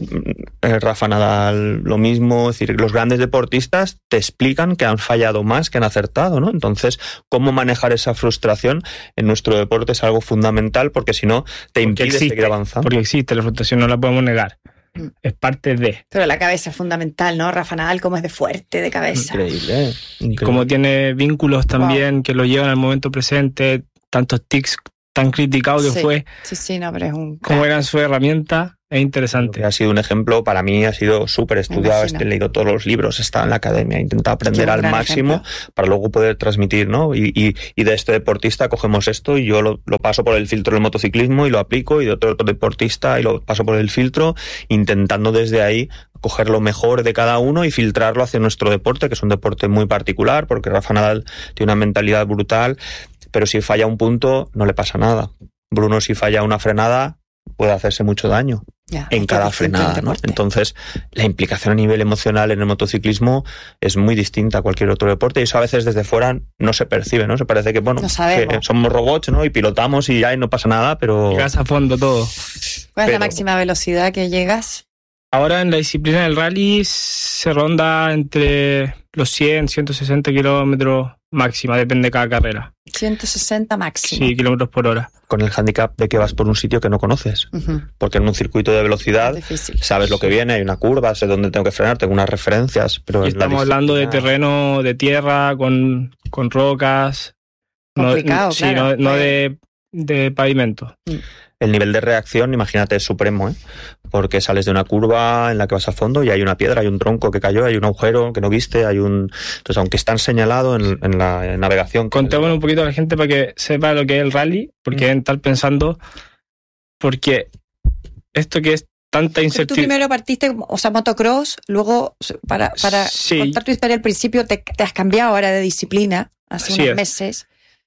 Rafa Nadal lo mismo, es decir, los grandes deportistas te explican que han fallado más que han acertado, ¿no? Entonces, cómo manejar esa frustración en nuestro deporte es algo fundamental, porque si no te impide existe, seguir avanzando. Porque existe, la frustración no la podemos negar. Es parte de. Pero la cabeza es fundamental, ¿no? Rafa Nadal, como es de fuerte de cabeza. Increíble, ¿eh? Increíble. Como tiene vínculos también wow. que lo llevan al momento presente, tantos tics tan criticados que sí, fue. Sí, sí, no, pero es un... Cómo eran su herramienta, es interesante. Ha sido un ejemplo, para mí ha sido súper estudiado, he leído todos los libros, he estado en la academia, he intentado aprender al máximo ejemplo. Para luego poder transmitir, ¿no? Y, y, y de este deportista cogemos esto y yo lo, lo paso por el filtro del motociclismo y lo aplico, y de otro, otro deportista y lo paso por el filtro, intentando desde ahí coger lo mejor de cada uno y filtrarlo hacia nuestro deporte, que es un deporte muy particular, porque Rafa Nadal tiene una mentalidad brutal, pero si falla un punto no le pasa nada. Bruno, si falla una frenada, puede hacerse mucho daño ya, en cada frenada, ¿no? Entonces, la implicación a nivel emocional en el motociclismo es muy distinta a cualquier otro deporte, y eso a veces desde fuera no se percibe, ¿no? Se parece que, bueno, no que somos robots, ¿no? Y pilotamos y ya y no pasa nada, pero... Llegas a fondo todo. ¿Cuál es la máxima velocidad que llegas? Ahora en la disciplina del rally se ronda entre los cien, ciento sesenta kilómetros máxima, depende de cada carrera. ciento sesenta máximo. Sí, kilómetros por hora. Con el hándicap de que vas por un sitio que no conoces. Uh-huh. Porque en un circuito de velocidad sabes sí. lo que viene, hay una curva, sé dónde tengo que frenar, tengo unas referencias. Pero y estamos hablando de terreno de tierra, con, con rocas. Complicado, no, claro. Sí, no, no de, de pavimento. Mm. El nivel de reacción, imagínate, es supremo, ¿eh? Porque sales de una curva en la que vas a fondo y hay una piedra, hay un tronco que cayó, hay un agujero que no viste, hay un... Entonces, aunque están señalados en, en la en navegación... Contémosle un poquito a la gente para que sepa lo que es el rally, porque deben estar pensando, porque esto que es tanta incertidumbre... Tú primero partiste, o sea, motocross, luego, para, para sí. contar tu historia al principio, te, te has cambiado ahora de disciplina, hace Así unos es. meses.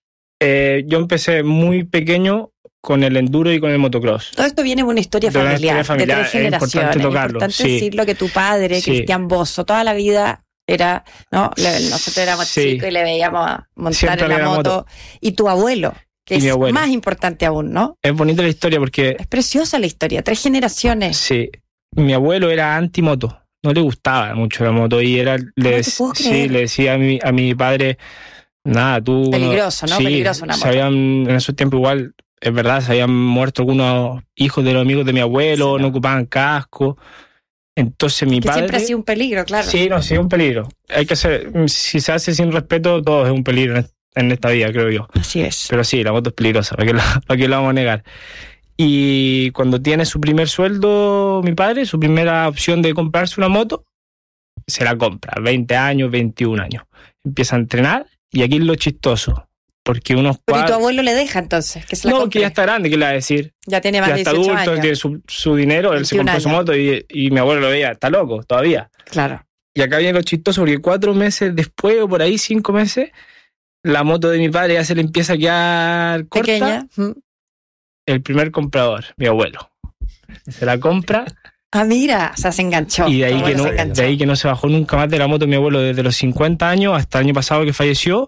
Eh, yo empecé muy pequeño con el enduro y con el motocross. Todo esto viene de una historia de familiar, una historia familiar, de tres generaciones. Es importante tocarlo. Es importante sí. decirlo, que tu padre, sí. Cristian Bosso, toda la vida era, ¿no? Nosotros éramos sí. chicos y le veíamos montar Siempre en la moto. moto. Y tu abuelo, que y es abuelo. más importante aún, ¿no? Es bonita la historia porque... Es preciosa la historia, tres generaciones. Sí. Mi abuelo era anti-moto. No le gustaba mucho la moto y era... Le, no te puedo sí, creer. le decía a mi, a mi padre, nada, tú... Peligroso, ¿no? Sí, Peligroso una moto. Sabían, en esos tiempos igual... Es verdad, se habían muerto algunos hijos de los amigos de mi abuelo, sí, no. no ocupaban casco. Entonces mi que padre... siempre ha sido un peligro, claro. Sí, no, sí, un peligro. Hay que hacer... Si se hace sin respeto, todo es un peligro en, en esta vida, creo yo. Así es. Pero sí, la moto es peligrosa, ¿para qué la, para qué la vamos a negar? Y cuando tiene su primer sueldo, mi padre, su primera opción de comprarse una moto, se la compra. veinte años, veintiún años. Empieza a entrenar y aquí es lo chistoso. Porque unos Pero cuadros... ¿y tu abuelo le deja entonces? Que se la no, compre? que ya está grande, ¿qué le va a decir? Ya tiene más ya de está dieciocho adulto, años. tiene su, su dinero, él se compró años. su moto y, y mi abuelo lo veía, está loco todavía. Claro. Y acá viene lo chistoso porque cuatro meses después, o por ahí cinco meses, la moto de mi padre ya se le empieza a quedar corta. Pequeña. El primer comprador, mi abuelo. Se la compra. Ah, mira, o sea, se enganchó. Y de ahí, que no, de ahí que no se bajó nunca más de la moto mi abuelo desde los cincuenta años hasta el año pasado que falleció.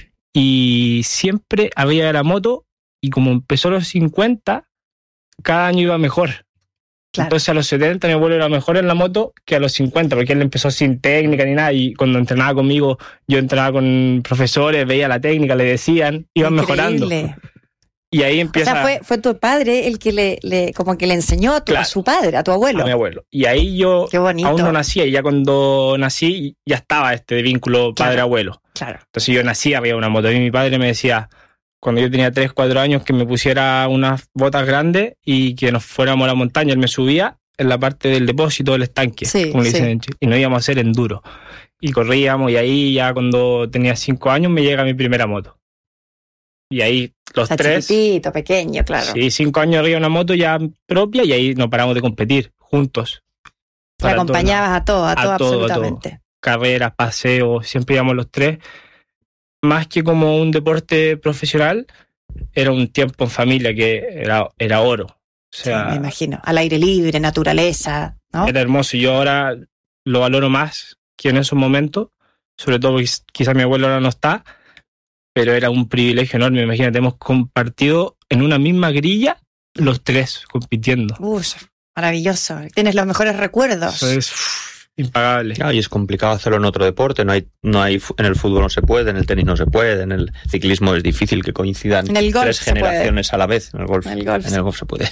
Y siempre había la moto y como empezó a los cincuenta, cada año iba mejor. Claro. Entonces a los setenta mi abuelo era mejor en la moto que a los cincuenta, porque él empezó sin técnica ni nada, y cuando entrenaba conmigo, yo entrenaba con profesores, veía la técnica, le decían, iban mejorando. Y ahí empieza... O sea, fue, fue tu padre el que le, le como que le enseñó a, tu, claro, a su padre, a tu abuelo. A mi abuelo. Y ahí yo aún no nacía, y ya cuando nací ya estaba este vínculo padre-abuelo. Claro. Entonces yo nací, había una moto, y mi padre me decía, cuando yo tenía tres, cuatro años, que me pusiera unas botas grandes y que nos fuéramos a la montaña. Él me subía en la parte del depósito del estanque, sí, como le dicen sí. en Chile, y nos íbamos a hacer enduro. Y corríamos, y ahí ya cuando tenía cinco años me llega mi primera moto. Y ahí los o sea, tres... chiquitito, pequeño, claro. Sí, cinco años arriba una moto ya propia, y ahí nos paramos de competir juntos. Te acompañabas a todo, a todo, a todo absolutamente. A todo. Carreras, paseos, siempre íbamos los tres. Más que como un deporte profesional, era un tiempo en familia que era, era oro. O sea, sí, me imagino. Al aire libre, naturaleza, ¿no? Era hermoso. Yo ahora lo valoro más que en esos momentos, sobre todo porque quizás mi abuelo ahora no está, pero era un privilegio enorme. Imagínate, hemos compartido en una misma grilla los tres compitiendo. Uf, maravilloso. Tienes los mejores recuerdos. Eso es uff, impagable. Claro, y es complicado hacerlo en otro deporte. No hay, no hay, en el fútbol no se puede, en el tenis no se puede, en el ciclismo es difícil que coincidan en el golf tres generaciones a la vez. En el golf, en el golf, en el golf se puede.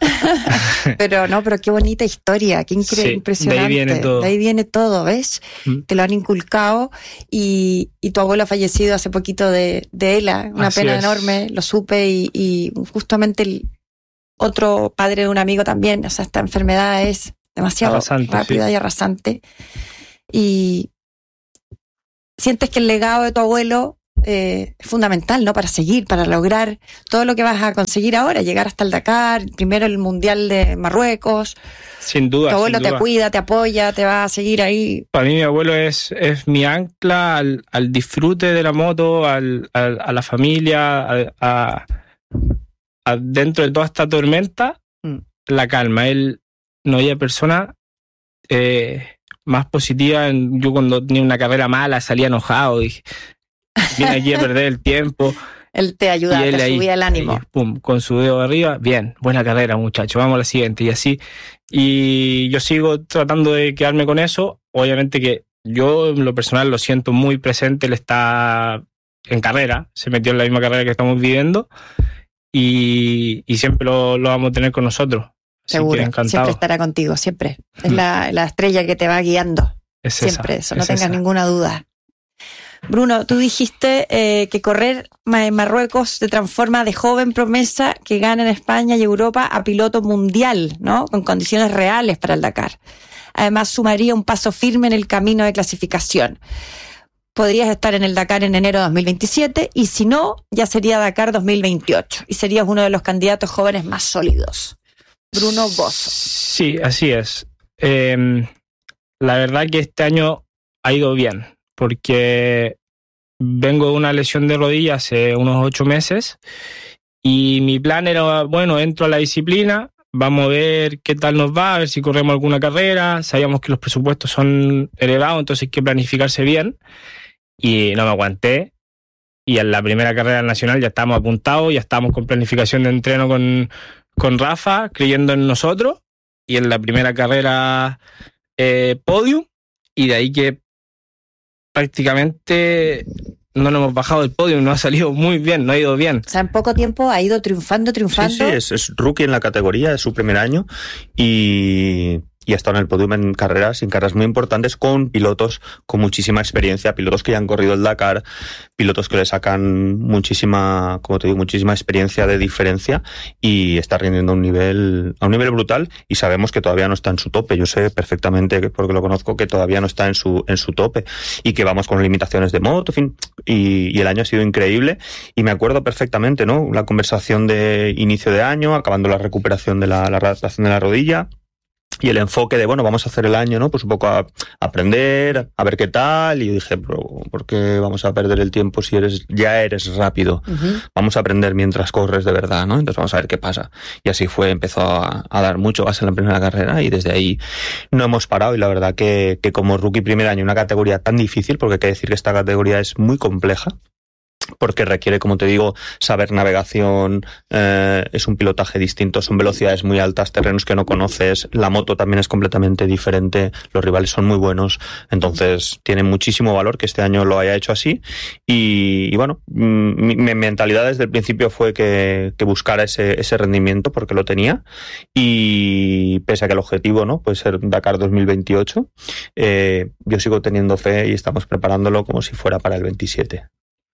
Pero no, pero qué bonita historia, qué incre- Sí, impresionante. de ahí viene todo. De ahí viene todo, ¿ves? Mm. Te lo han inculcado y, y tu abuelo ha fallecido hace poquito de, de ELA, una Así pena es. enorme, lo supe y, y justamente el otro padre de un amigo también, o sea, esta enfermedad es demasiado Arrasante, rápida sí. y arrasante. Y sientes que el legado de tu abuelo eh, es fundamental, ¿no? Para seguir, para lograr todo lo que vas a conseguir ahora, llegar hasta el Dakar, primero el Mundial de Marruecos. Sin duda. Tu abuelo sin te duda. cuida, te apoya, te va a seguir ahí. Para mí mi abuelo es, es mi ancla al, al disfrute de la moto, al, al- a la familia, a, a- a- dentro de toda esta tormenta, Mm. la calma. Él no había persona eh, más positiva. En- yo cuando tenía una carrera mala salía enojado, dije, vine aquí a perder el tiempo. Él te ayuda, Y él te ahí, subía el ánimo. ahí, pum, con su dedo arriba, bien, buena carrera, muchacho, vamos a la siguiente, y así. Y yo sigo tratando de quedarme con eso. Obviamente que yo en lo personal lo siento muy presente, él está en carrera, se metió en la misma carrera que estamos viviendo, y, y siempre lo, lo vamos a tener con nosotros. Así Seguro, que encantado. siempre estará contigo, siempre. Es la, la estrella que te va guiando. Es Siempre, esa, eso, no es tengas esa. ninguna duda. Bruno, tú dijiste eh, que correr en Marruecos te transforma de joven promesa que gana en España y Europa a piloto mundial, ¿no? Con condiciones reales para el Dakar. Además, sumaría un paso firme en el camino de clasificación. Podrías estar en el Dakar en enero de dos mil veintisiete y si no, ya sería Dakar dos mil veintiocho y serías uno de los candidatos jóvenes más sólidos. Bruno Bosso. Sí, así es. Eh, la verdad que este año ha ido bien, porque vengo de una lesión de rodilla hace unos ocho meses y mi plan era, bueno, entro a la disciplina, vamos a ver qué tal nos va, a ver si corremos alguna carrera. Sabíamos que los presupuestos son elevados, entonces hay que planificarse bien y no me aguanté. Y en la primera carrera nacional ya estábamos apuntados, ya estábamos con planificación de entreno con, con Rafa, creyendo en nosotros. Y en la primera carrera, eh, podium, y de ahí que prácticamente no nos hemos bajado del podio, no ha salido muy bien, no ha ido bien. O sea, en poco tiempo ha ido triunfando, triunfando. Sí, sí, es, es rookie en la categoría, es su primer año y, y ha estado en el podium en carreras, en carreras muy importantes con pilotos con muchísima experiencia, pilotos que ya han corrido el Dakar, pilotos que le sacan muchísima, como te digo, muchísima experiencia de diferencia y está rindiendo a un nivel, a un nivel brutal y sabemos que todavía no está en su tope. Yo sé perfectamente, porque lo conozco, que todavía no está en su, en su tope y que vamos con limitaciones de moto, en fin, y, y el año ha sido increíble y me acuerdo perfectamente, ¿no? La conversación de inicio de año, acabando la recuperación de la, la adaptación de la rodilla. Y el enfoque de, bueno, vamos a hacer el año, ¿no? Pues un poco a, a aprender, a ver qué tal. Y yo dije, pero ¿por qué vamos a perder el tiempo si eres ya eres rápido? Uh-huh. Vamos a aprender mientras corres de verdad, ¿no? Entonces vamos a ver qué pasa. Y así fue, empezó a, a dar mucho gas en la primera carrera y desde ahí no hemos parado. Y la verdad que, que como rookie primer año, una categoría tan difícil, porque hay que decir que esta categoría es muy compleja, porque requiere, como te digo, saber navegación, eh, es un pilotaje distinto, son velocidades muy altas, terrenos que no conoces, la moto también es completamente diferente, los rivales son muy buenos, entonces tiene muchísimo valor que este año lo haya hecho así y, y bueno, mi, mi mentalidad desde el principio fue que, que buscara ese, ese rendimiento porque lo tenía y pese a que el objetivo, ¿no?, puede ser Dakar dos mil veintiocho, eh, yo sigo teniendo fe y estamos preparándolo como si fuera para el veintisiete.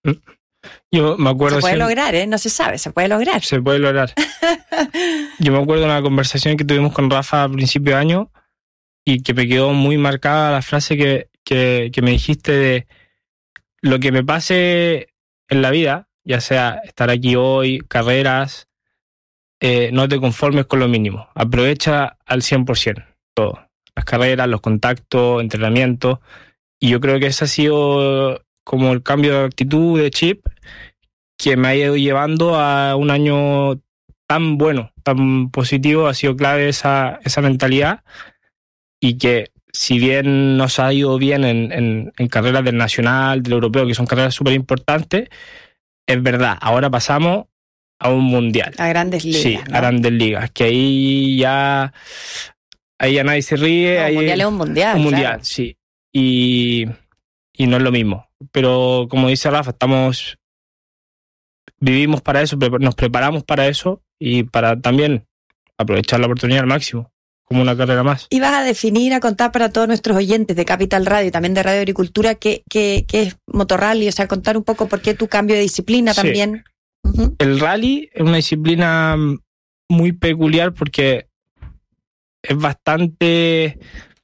Yo me acuerdo Se puede siempre, lograr, ¿eh? No se sabe, se puede lograr. se puede lograr. Yo me acuerdo de una conversación que tuvimos con Rafa a principio de año y que me quedó muy marcada la frase que, que, que me dijiste de lo que me pase en la vida, ya sea estar aquí hoy, carreras, eh, no te conformes con lo mínimo. Aprovecha al cien por ciento todo. Las carreras, los contactos, entrenamiento. Y yo creo que ese ha sido como el cambio de actitud, de chip, que me ha ido llevando a un año tan bueno, tan positivo. Ha sido clave esa, esa mentalidad y que si bien nos ha ido bien en, en, en carreras del nacional, del europeo, que son carreras súper importantes, es verdad, ahora pasamos a un mundial. A grandes ligas. Sí, ¿no? a grandes ligas, que ahí ya, ahí ya nadie se ríe. No, ahí, mundial es un mundial. Un mundial, claro. sí. Y, y no es lo mismo. Pero como dice Rafa, estamos, vivimos para eso, nos preparamos para eso y para también aprovechar la oportunidad al máximo, como una carrera más. Y vas a definir, a contar para todos nuestros oyentes de Capital Radio y también de Radio Agricultura qué, qué, qué es motorrally, o sea, contar un poco por qué tu cambio de disciplina Sí. también. Uh-huh. El rally es una disciplina muy peculiar porque es bastante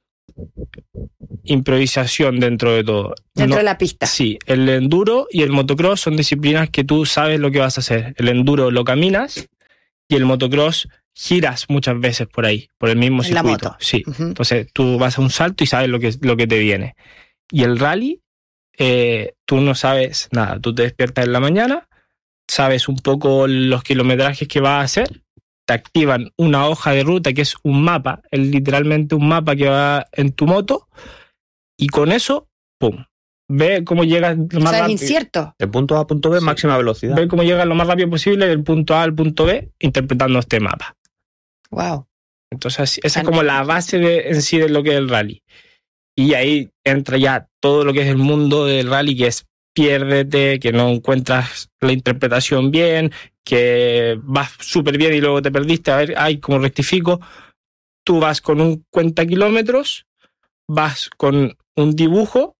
improvisación dentro de todo. Dentro No- de la pista. Sí, el enduro y el motocross son disciplinas que tú sabes lo que vas a hacer. El enduro lo caminas y el motocross giras muchas veces por ahí, por el mismo En la circuito. moto. Sí, Ujú. entonces tú vas a un salto y sabes lo que, lo que te viene. Y el rally, eh, tú no sabes nada. Tú te despiertas en la mañana, sabes un poco los kilometrajes que vas a hacer, te activan una hoja de ruta que es un mapa, es literalmente un mapa que va en tu moto, y con eso, ¡pum! Ve cómo llegas lo O más sea, es rápido. incierto. De punto A a punto B, Sí. máxima velocidad. Ve cómo llegas lo más rápido posible del punto A al punto B interpretando este mapa. Wow. Entonces, así- esa es como la base de, en sí de lo que es el rally. Y ahí entra ya todo lo que es el mundo del rally, que es piérdete, que no encuentras la interpretación bien, que vas súper bien y luego te perdiste, a ver, ay, ¿cómo rectifico? Tú vas con un cuenta kilómetros, vas con un dibujo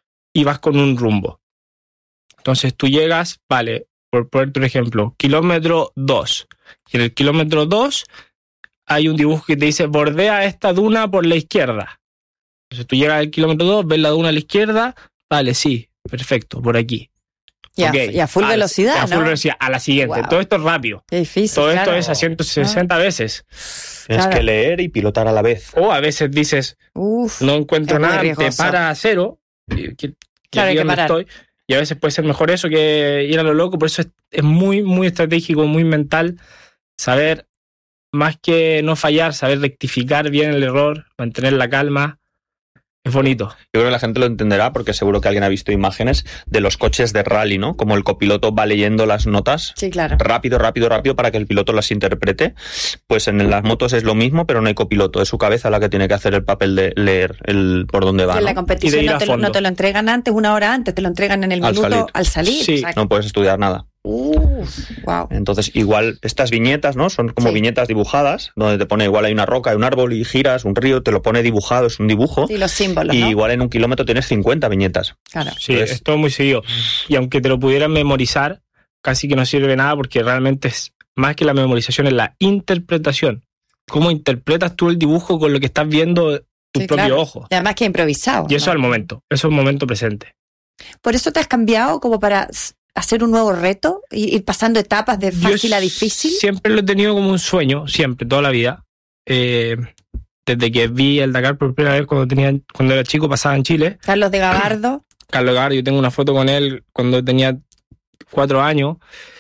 y vas con un rumbo. Entonces tú llegas, vale, por ponerte un ejemplo, kilómetro dos. Y en el kilómetro dos hay un dibujo que te dice bordea esta duna por la izquierda. Entonces tú llegas al kilómetro dos, ves la duna a la izquierda, vale, sí, perfecto, por aquí. Y a, Ok, y a full la- velocidad, a full ¿no? velocidad, a la siguiente. Wow. Todo esto es rápido. Qué difícil. Todo claro. esto es a ciento sesenta veces. Tienes Claro. que leer y pilotar a la vez. O a veces dices, Uf. no encuentro Es muy nada, te riesgoso. para a cero. y que- que Claro, hay aquí que donde parar. estoy. Y a veces puede ser mejor eso que ir a lo loco. Por eso es, es muy, muy estratégico, muy mental. Saber, más que no fallar, saber rectificar bien el error, mantener la calma. Es bonito. Yo creo que la gente lo entenderá porque seguro que alguien ha visto imágenes de los coches de rally, ¿no? Como el copiloto va leyendo las notas Sí, claro. rápido, rápido, rápido para que el piloto las interprete. Pues en las motos es lo mismo, pero no hay copiloto. Es su cabeza la que tiene que hacer el papel de leer el por dónde va, Que en la ¿no? Y competición de ir no a te, lo- fondo. no te lo entregan antes, una hora antes, te lo entregan en el Al minuto salir. al salir. Sí. O sea, No puedes estudiar nada. uf, wow. Entonces, igual, estas viñetas, ¿no? Son como Sí. viñetas dibujadas, donde te pone igual hay una roca, hay un árbol y giras, un río, te lo pone dibujado, es un dibujo. Sí, los símbolos, y ¿no? igual en un kilómetro tienes cincuenta viñetas. Claro. Sí, Entonces- es todo muy seguido. Y aunque te lo pudieran memorizar, casi que no sirve de nada porque realmente es más que la memorización, es la interpretación. ¿Cómo interpretas tú el dibujo con lo que estás viendo tu Sí, propio claro. ojo? Y además que improvisado. Y eso ¿no? al momento, eso es el momento presente. Por eso te has cambiado como para s- hacer un nuevo reto, y ir pasando etapas de fácil Yo a difícil. Siempre lo he tenido como un sueño, siempre, toda la vida. Eh, desde que vi el Dakar por primera vez cuando tenía cuando era chico, pasaba en Chile. Carlos de Gabardo. Carlos Gar, yo tengo una foto con él cuando tenía cuatro años.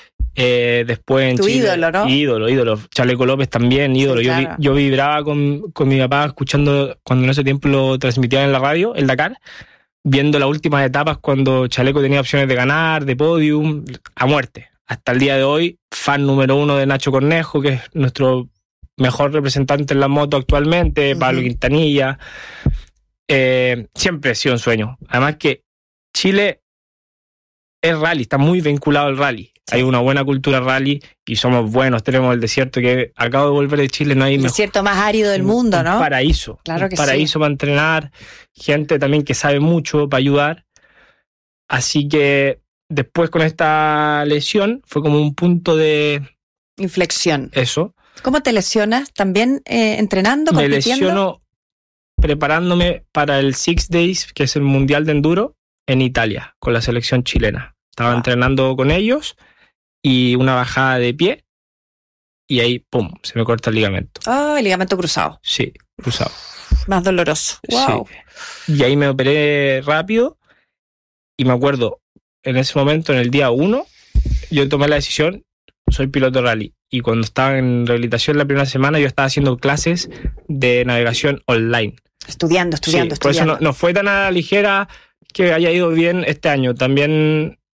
Eh, después en Tu Chile, ídolo, ¿no? Ídolo, ídolo. Chaleco López también, ídolo. Sí, yo, vi- claro. yo vibraba con, con mi papá escuchando cuando en ese tiempo lo transmitían en la radio, el Dakar, viendo las últimas etapas cuando Chaleco tenía opciones de ganar, de podium, a muerte. Hasta el día de hoy, fan número uno de Nacho Cornejo, que es nuestro mejor representante en la moto actualmente, Ujú. Pablo Quintanilla. Eh, siempre ha sido un sueño. Además que Chile es rally, está muy vinculado al rally. Hay una buena cultura rally y somos buenos. Tenemos el desierto que acabo de volver de Chile, no hay El mejor- desierto más árido del mundo, un ¿no? paraíso. Claro un que paraíso para entrenar, gente también que sabe mucho para ayudar. Así que después con esta lesión fue como un punto de Inflexión. eso. ¿Cómo te lesionas? ¿También eh, entrenando, Me compitiendo? lesiono preparándome para el Six Days, que es el Mundial de Enduro, en Italia, con la selección chilena. Estaba Wow. entrenando con ellos y una bajada de pie y ahí, pum, se me corta el ligamento. Ah, el ligamento cruzado. Sí, cruzado. Más doloroso. Wow. Sí. Y ahí me operé rápido y me acuerdo, en ese momento, en el día uno, yo tomé la decisión, soy piloto rally. Y cuando estaba en rehabilitación la primera semana, yo estaba haciendo clases de navegación online. Estudiando, estudiando, Sí, por eso estudiando. no, no fue tan a la ligera que haya ido bien este año. También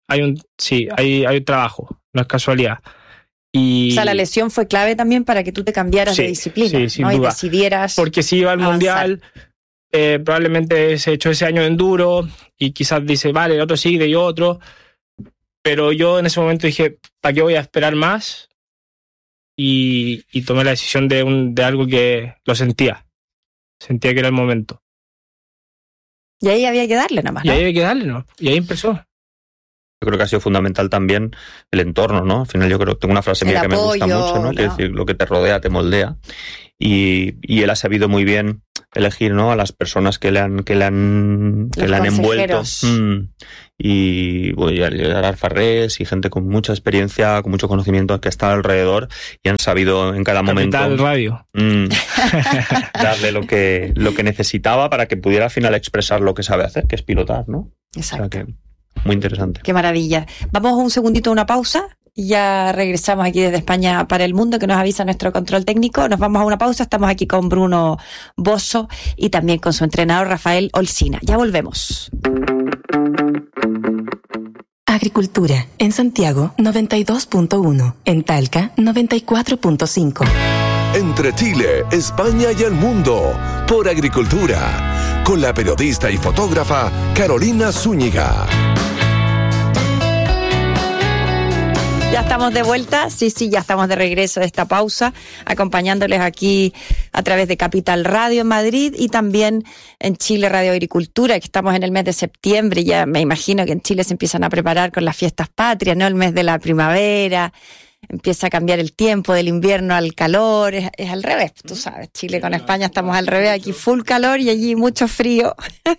hay un, sí, hay, hay un trabajo, no es casualidad. Y, o sea, la lesión fue clave también para que tú te cambiaras sí, de disciplina, sí, sin ¿no? duda. Y decidieras. Porque si iba al avanzar. mundial, eh, probablemente se echó ese año de enduro y quizás dice, vale, el otro sigue y otro. Pero yo en ese momento dije, ¿para qué voy a esperar más? Y, y tomé la decisión de, un, de algo que lo sentía. Sentía que era el momento. Y ahí había que darle nada más, Y ¿no? ahí había que darle, ¿no? Y ahí empezó. Yo creo que ha sido fundamental también el entorno, ¿no? Al final yo creo que tengo una frase El mía que me gusta apoyo, mucho, ¿no? ¿no? Que es decir, lo que te rodea te moldea. Y, y él ha sabido muy bien elegir, ¿no? A las personas que le han, que le han, que Los le han envuelto. consejeros. Mm. Y bueno, Gerard Farrés y gente con mucha experiencia, con mucho conocimiento que está alrededor y han sabido en cada Capital momento Radio. mm, darle lo que, lo que necesitaba para que pudiera al final expresar lo que sabe hacer, que es pilotar, ¿no? Exacto. O sea que, muy interesante. Qué maravilla. Vamos un segundito a una pausa y ya regresamos aquí desde España para el mundo, que nos avisa nuestro control técnico. Nos vamos a una pausa. Estamos aquí con Bruno Bosso y también con su entrenador Rafael Olcina. Ya volvemos. Agricultura. En Santiago, noventa y dos punto uno. En Talca, noventa y cuatro punto cinco. Entre Chile, España y el mundo, por Agricultura, con la periodista y fotógrafa Carolina Zúñiga. Ya estamos de vuelta, sí, sí, ya estamos de regreso de esta pausa, acompañándoles aquí a través de Capital Radio en Madrid y también en Chile Radio Agricultura, que estamos en el mes de septiembre, ya me imagino que en Chile se empiezan a preparar con las fiestas patrias, ¿no? El mes de la primavera, empieza a cambiar el tiempo del invierno al calor, es, es al revés, tú sabes, Chile con España estamos al revés, aquí full calor y allí mucho frío,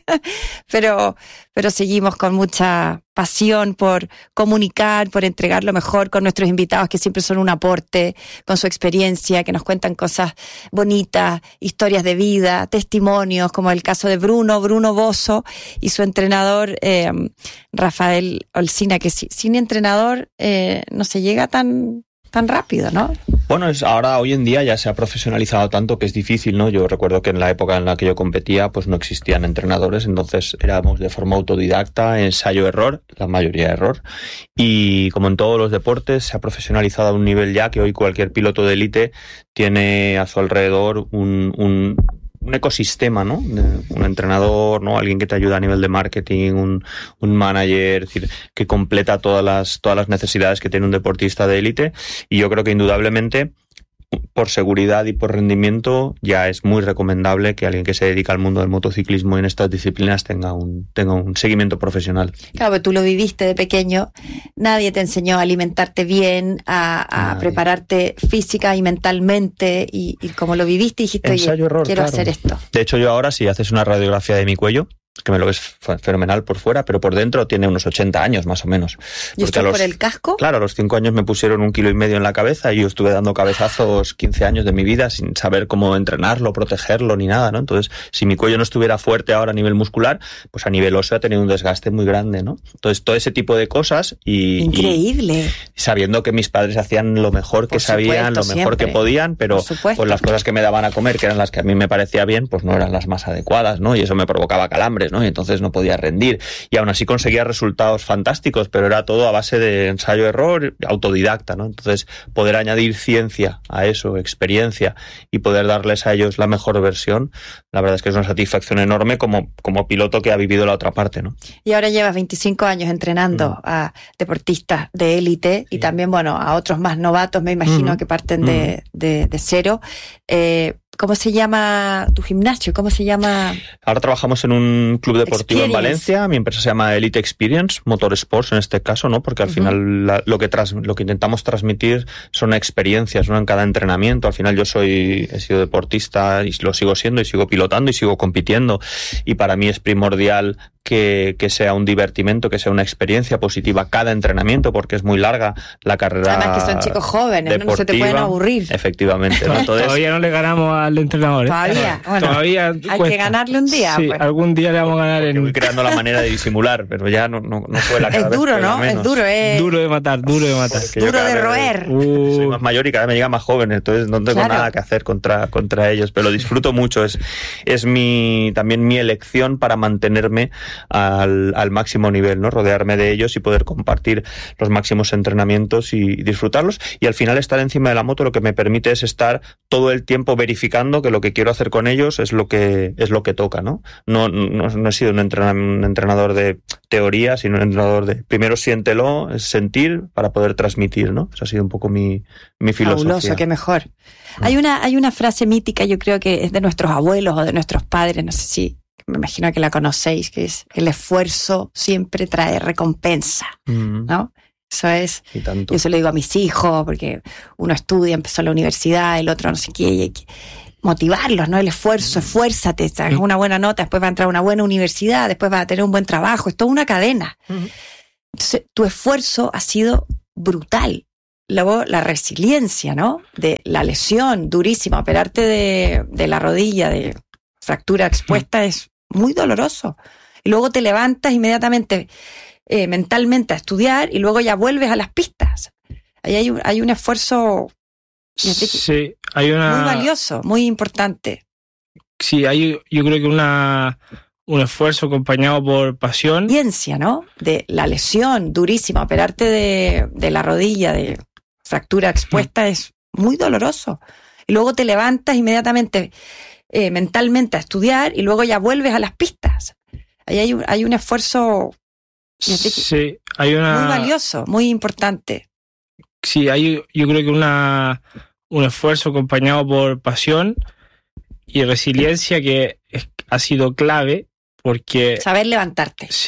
pero, pero seguimos con mucha pasión por comunicar, por entregar lo mejor con nuestros invitados que siempre son un aporte, con su experiencia, que nos cuentan cosas bonitas, historias de vida, testimonios, como el caso de Bruno, Bruno Bosso y su entrenador eh, Rafael Olcina, que si, sin entrenador eh, no se llega tan, tan rápido, ¿no? Bueno, es, ahora hoy en día ya se ha profesionalizado tanto que es difícil, ¿no? Yo recuerdo que en la época en la que yo competía pues no existían entrenadores, entonces éramos de forma autodidacta, ensayo-error, la mayoría error, y como en todos los deportes se ha profesionalizado a un nivel ya que hoy cualquier piloto de élite tiene a su alrededor un... un un ecosistema, ¿no? Un entrenador, ¿no? Alguien que te ayuda a nivel de marketing, un, un manager, es decir, que completa todas las, todas las necesidades que tiene un deportista de élite. Y yo creo que indudablemente, por seguridad y por rendimiento, ya es muy recomendable que alguien que se dedica al mundo del motociclismo y en estas disciplinas tenga un, tenga un seguimiento profesional. Claro, porque tú lo viviste de pequeño, nadie te enseñó a alimentarte bien, a, a prepararte física y mentalmente, y, y como lo viviste dijiste, oye, Ensayo, error, quiero claro. hacer esto. De hecho, yo ahora, si haces una radiografía de mi cuello, que me lo ves fenomenal por fuera, pero por dentro tiene unos ochenta años más o menos. ¿Y esto por el casco? Claro, a los cinco años me pusieron un kilo y medio en la cabeza y yo estuve dando cabezazos quince años de mi vida sin saber cómo entrenarlo, protegerlo ni nada, ¿no? Entonces, si mi cuello no estuviera fuerte ahora a nivel muscular, pues a nivel óseo ha tenido un desgaste muy grande, ¿no? Entonces, todo ese tipo de cosas y... Increíble. Y sabiendo que mis padres hacían lo mejor que Por sabían, supuesto, lo mejor siempre. que podían, pero pues las cosas que me daban a comer, que eran las que a mí me parecía bien, pues no eran las más adecuadas, ¿no? Y eso me provocaba calambres, ¿no? Y entonces no podía rendir. Y aún así conseguía resultados fantásticos, pero era todo a base de ensayo-error, autodidacta, ¿no? Entonces, poder añadir ciencia a eso, experiencia, y poder darles a ellos la mejor versión, la verdad es que es una satisfacción enorme como, como piloto que ha vivido la otra parte, ¿no? Y ahora llevas veinticinco años entrenando mm. a deportistas de élite sí. y también, bueno, a otros más novatos, me imagino, mm. que parten mm. de, de, de cero. Eh, ¿Cómo se llama tu gimnasio? ¿Cómo se llama? Ahora trabajamos en un club deportivo Experience. en Valencia. Mi empresa se llama Elite Experience, Motorsports en este caso, ¿no? Porque al uh-huh. final la, lo que tras, lo que intentamos transmitir son experiencias, ¿no? En cada entrenamiento. Al final yo soy he sido deportista y lo sigo siendo y sigo pilotando y sigo compitiendo. Y para mí es primordial que, que sea un divertimento, que sea una experiencia positiva cada entrenamiento, porque es muy larga la carrera. Además que son chicos jóvenes, ¿no? No se te pueden aburrir. Efectivamente, ¿no? Entonces, todavía no le ganamos a al entrenador. ¿eh? Todavía, bueno, Todavía hay cuesta. que ganarle un día. Sí, pues. algún día le vamos a ganar. Porque en... voy creando la manera de disimular, pero ya no, no, no fue la cada Es vez duro, pega ¿no? menos. Es duro, es Duro de matar, duro de matar. Porque yo duro cada de vez roer. Uh, Soy más mayor y cada vez me llega más joven, entonces no tengo Claro. nada que hacer contra, contra ellos, pero lo disfruto mucho. Es, es mi, también mi elección para mantenerme al, al máximo nivel, ¿no? Rodearme de ellos y poder compartir los máximos entrenamientos y, y disfrutarlos. Y al final estar encima de la moto lo que me permite es estar todo el tiempo verificando que lo que quiero hacer con ellos es lo que, es lo que toca, ¿no? No, no, no he sido un entrenador, un entrenador de teoría, sino un entrenador de primero siéntelo, es sentir para poder transmitir, ¿no? Esa ha sido un poco mi, mi filosofía. Fabuloso, qué mejor. Hay una, hay una frase mítica, yo creo que es de nuestros abuelos o de nuestros padres, no sé si, me imagino que la conocéis, que es: el esfuerzo siempre trae recompensa, Mm, ¿no? Eso es, y tanto. yo se lo digo a mis hijos, porque uno estudia, empezó la universidad, el otro no sé qué, y hay que motivarlos, ¿no? El esfuerzo, esfuérzate, sacas una buena nota, después va a entrar a una buena universidad, después va a tener un buen trabajo, es toda una cadena. Entonces, tu esfuerzo ha sido brutal. Luego, la resiliencia, ¿no? De la lesión durísima, operarte de, de la rodilla, de fractura expuesta, es muy doloroso. Y luego te levantas inmediatamente eh, mentalmente a estudiar y luego ya vuelves a las pistas. Ahí hay un, hay un esfuerzo sí, hay una... muy valioso, muy importante. Sí, hay, yo creo que una, un esfuerzo acompañado por pasión. Ciencia, ¿no? De la lesión durísima, operarte de, de la rodilla, de fractura expuesta, es muy doloroso. Y luego te levantas inmediatamente eh, mentalmente a estudiar y luego ya vuelves a las pistas. Ahí hay un, hay un esfuerzo sí, hay una... muy valioso, muy importante. Sí, hay, yo creo que una, un esfuerzo acompañado por pasión y resiliencia que es, ha sido clave porque... Saber levantarte. Sí,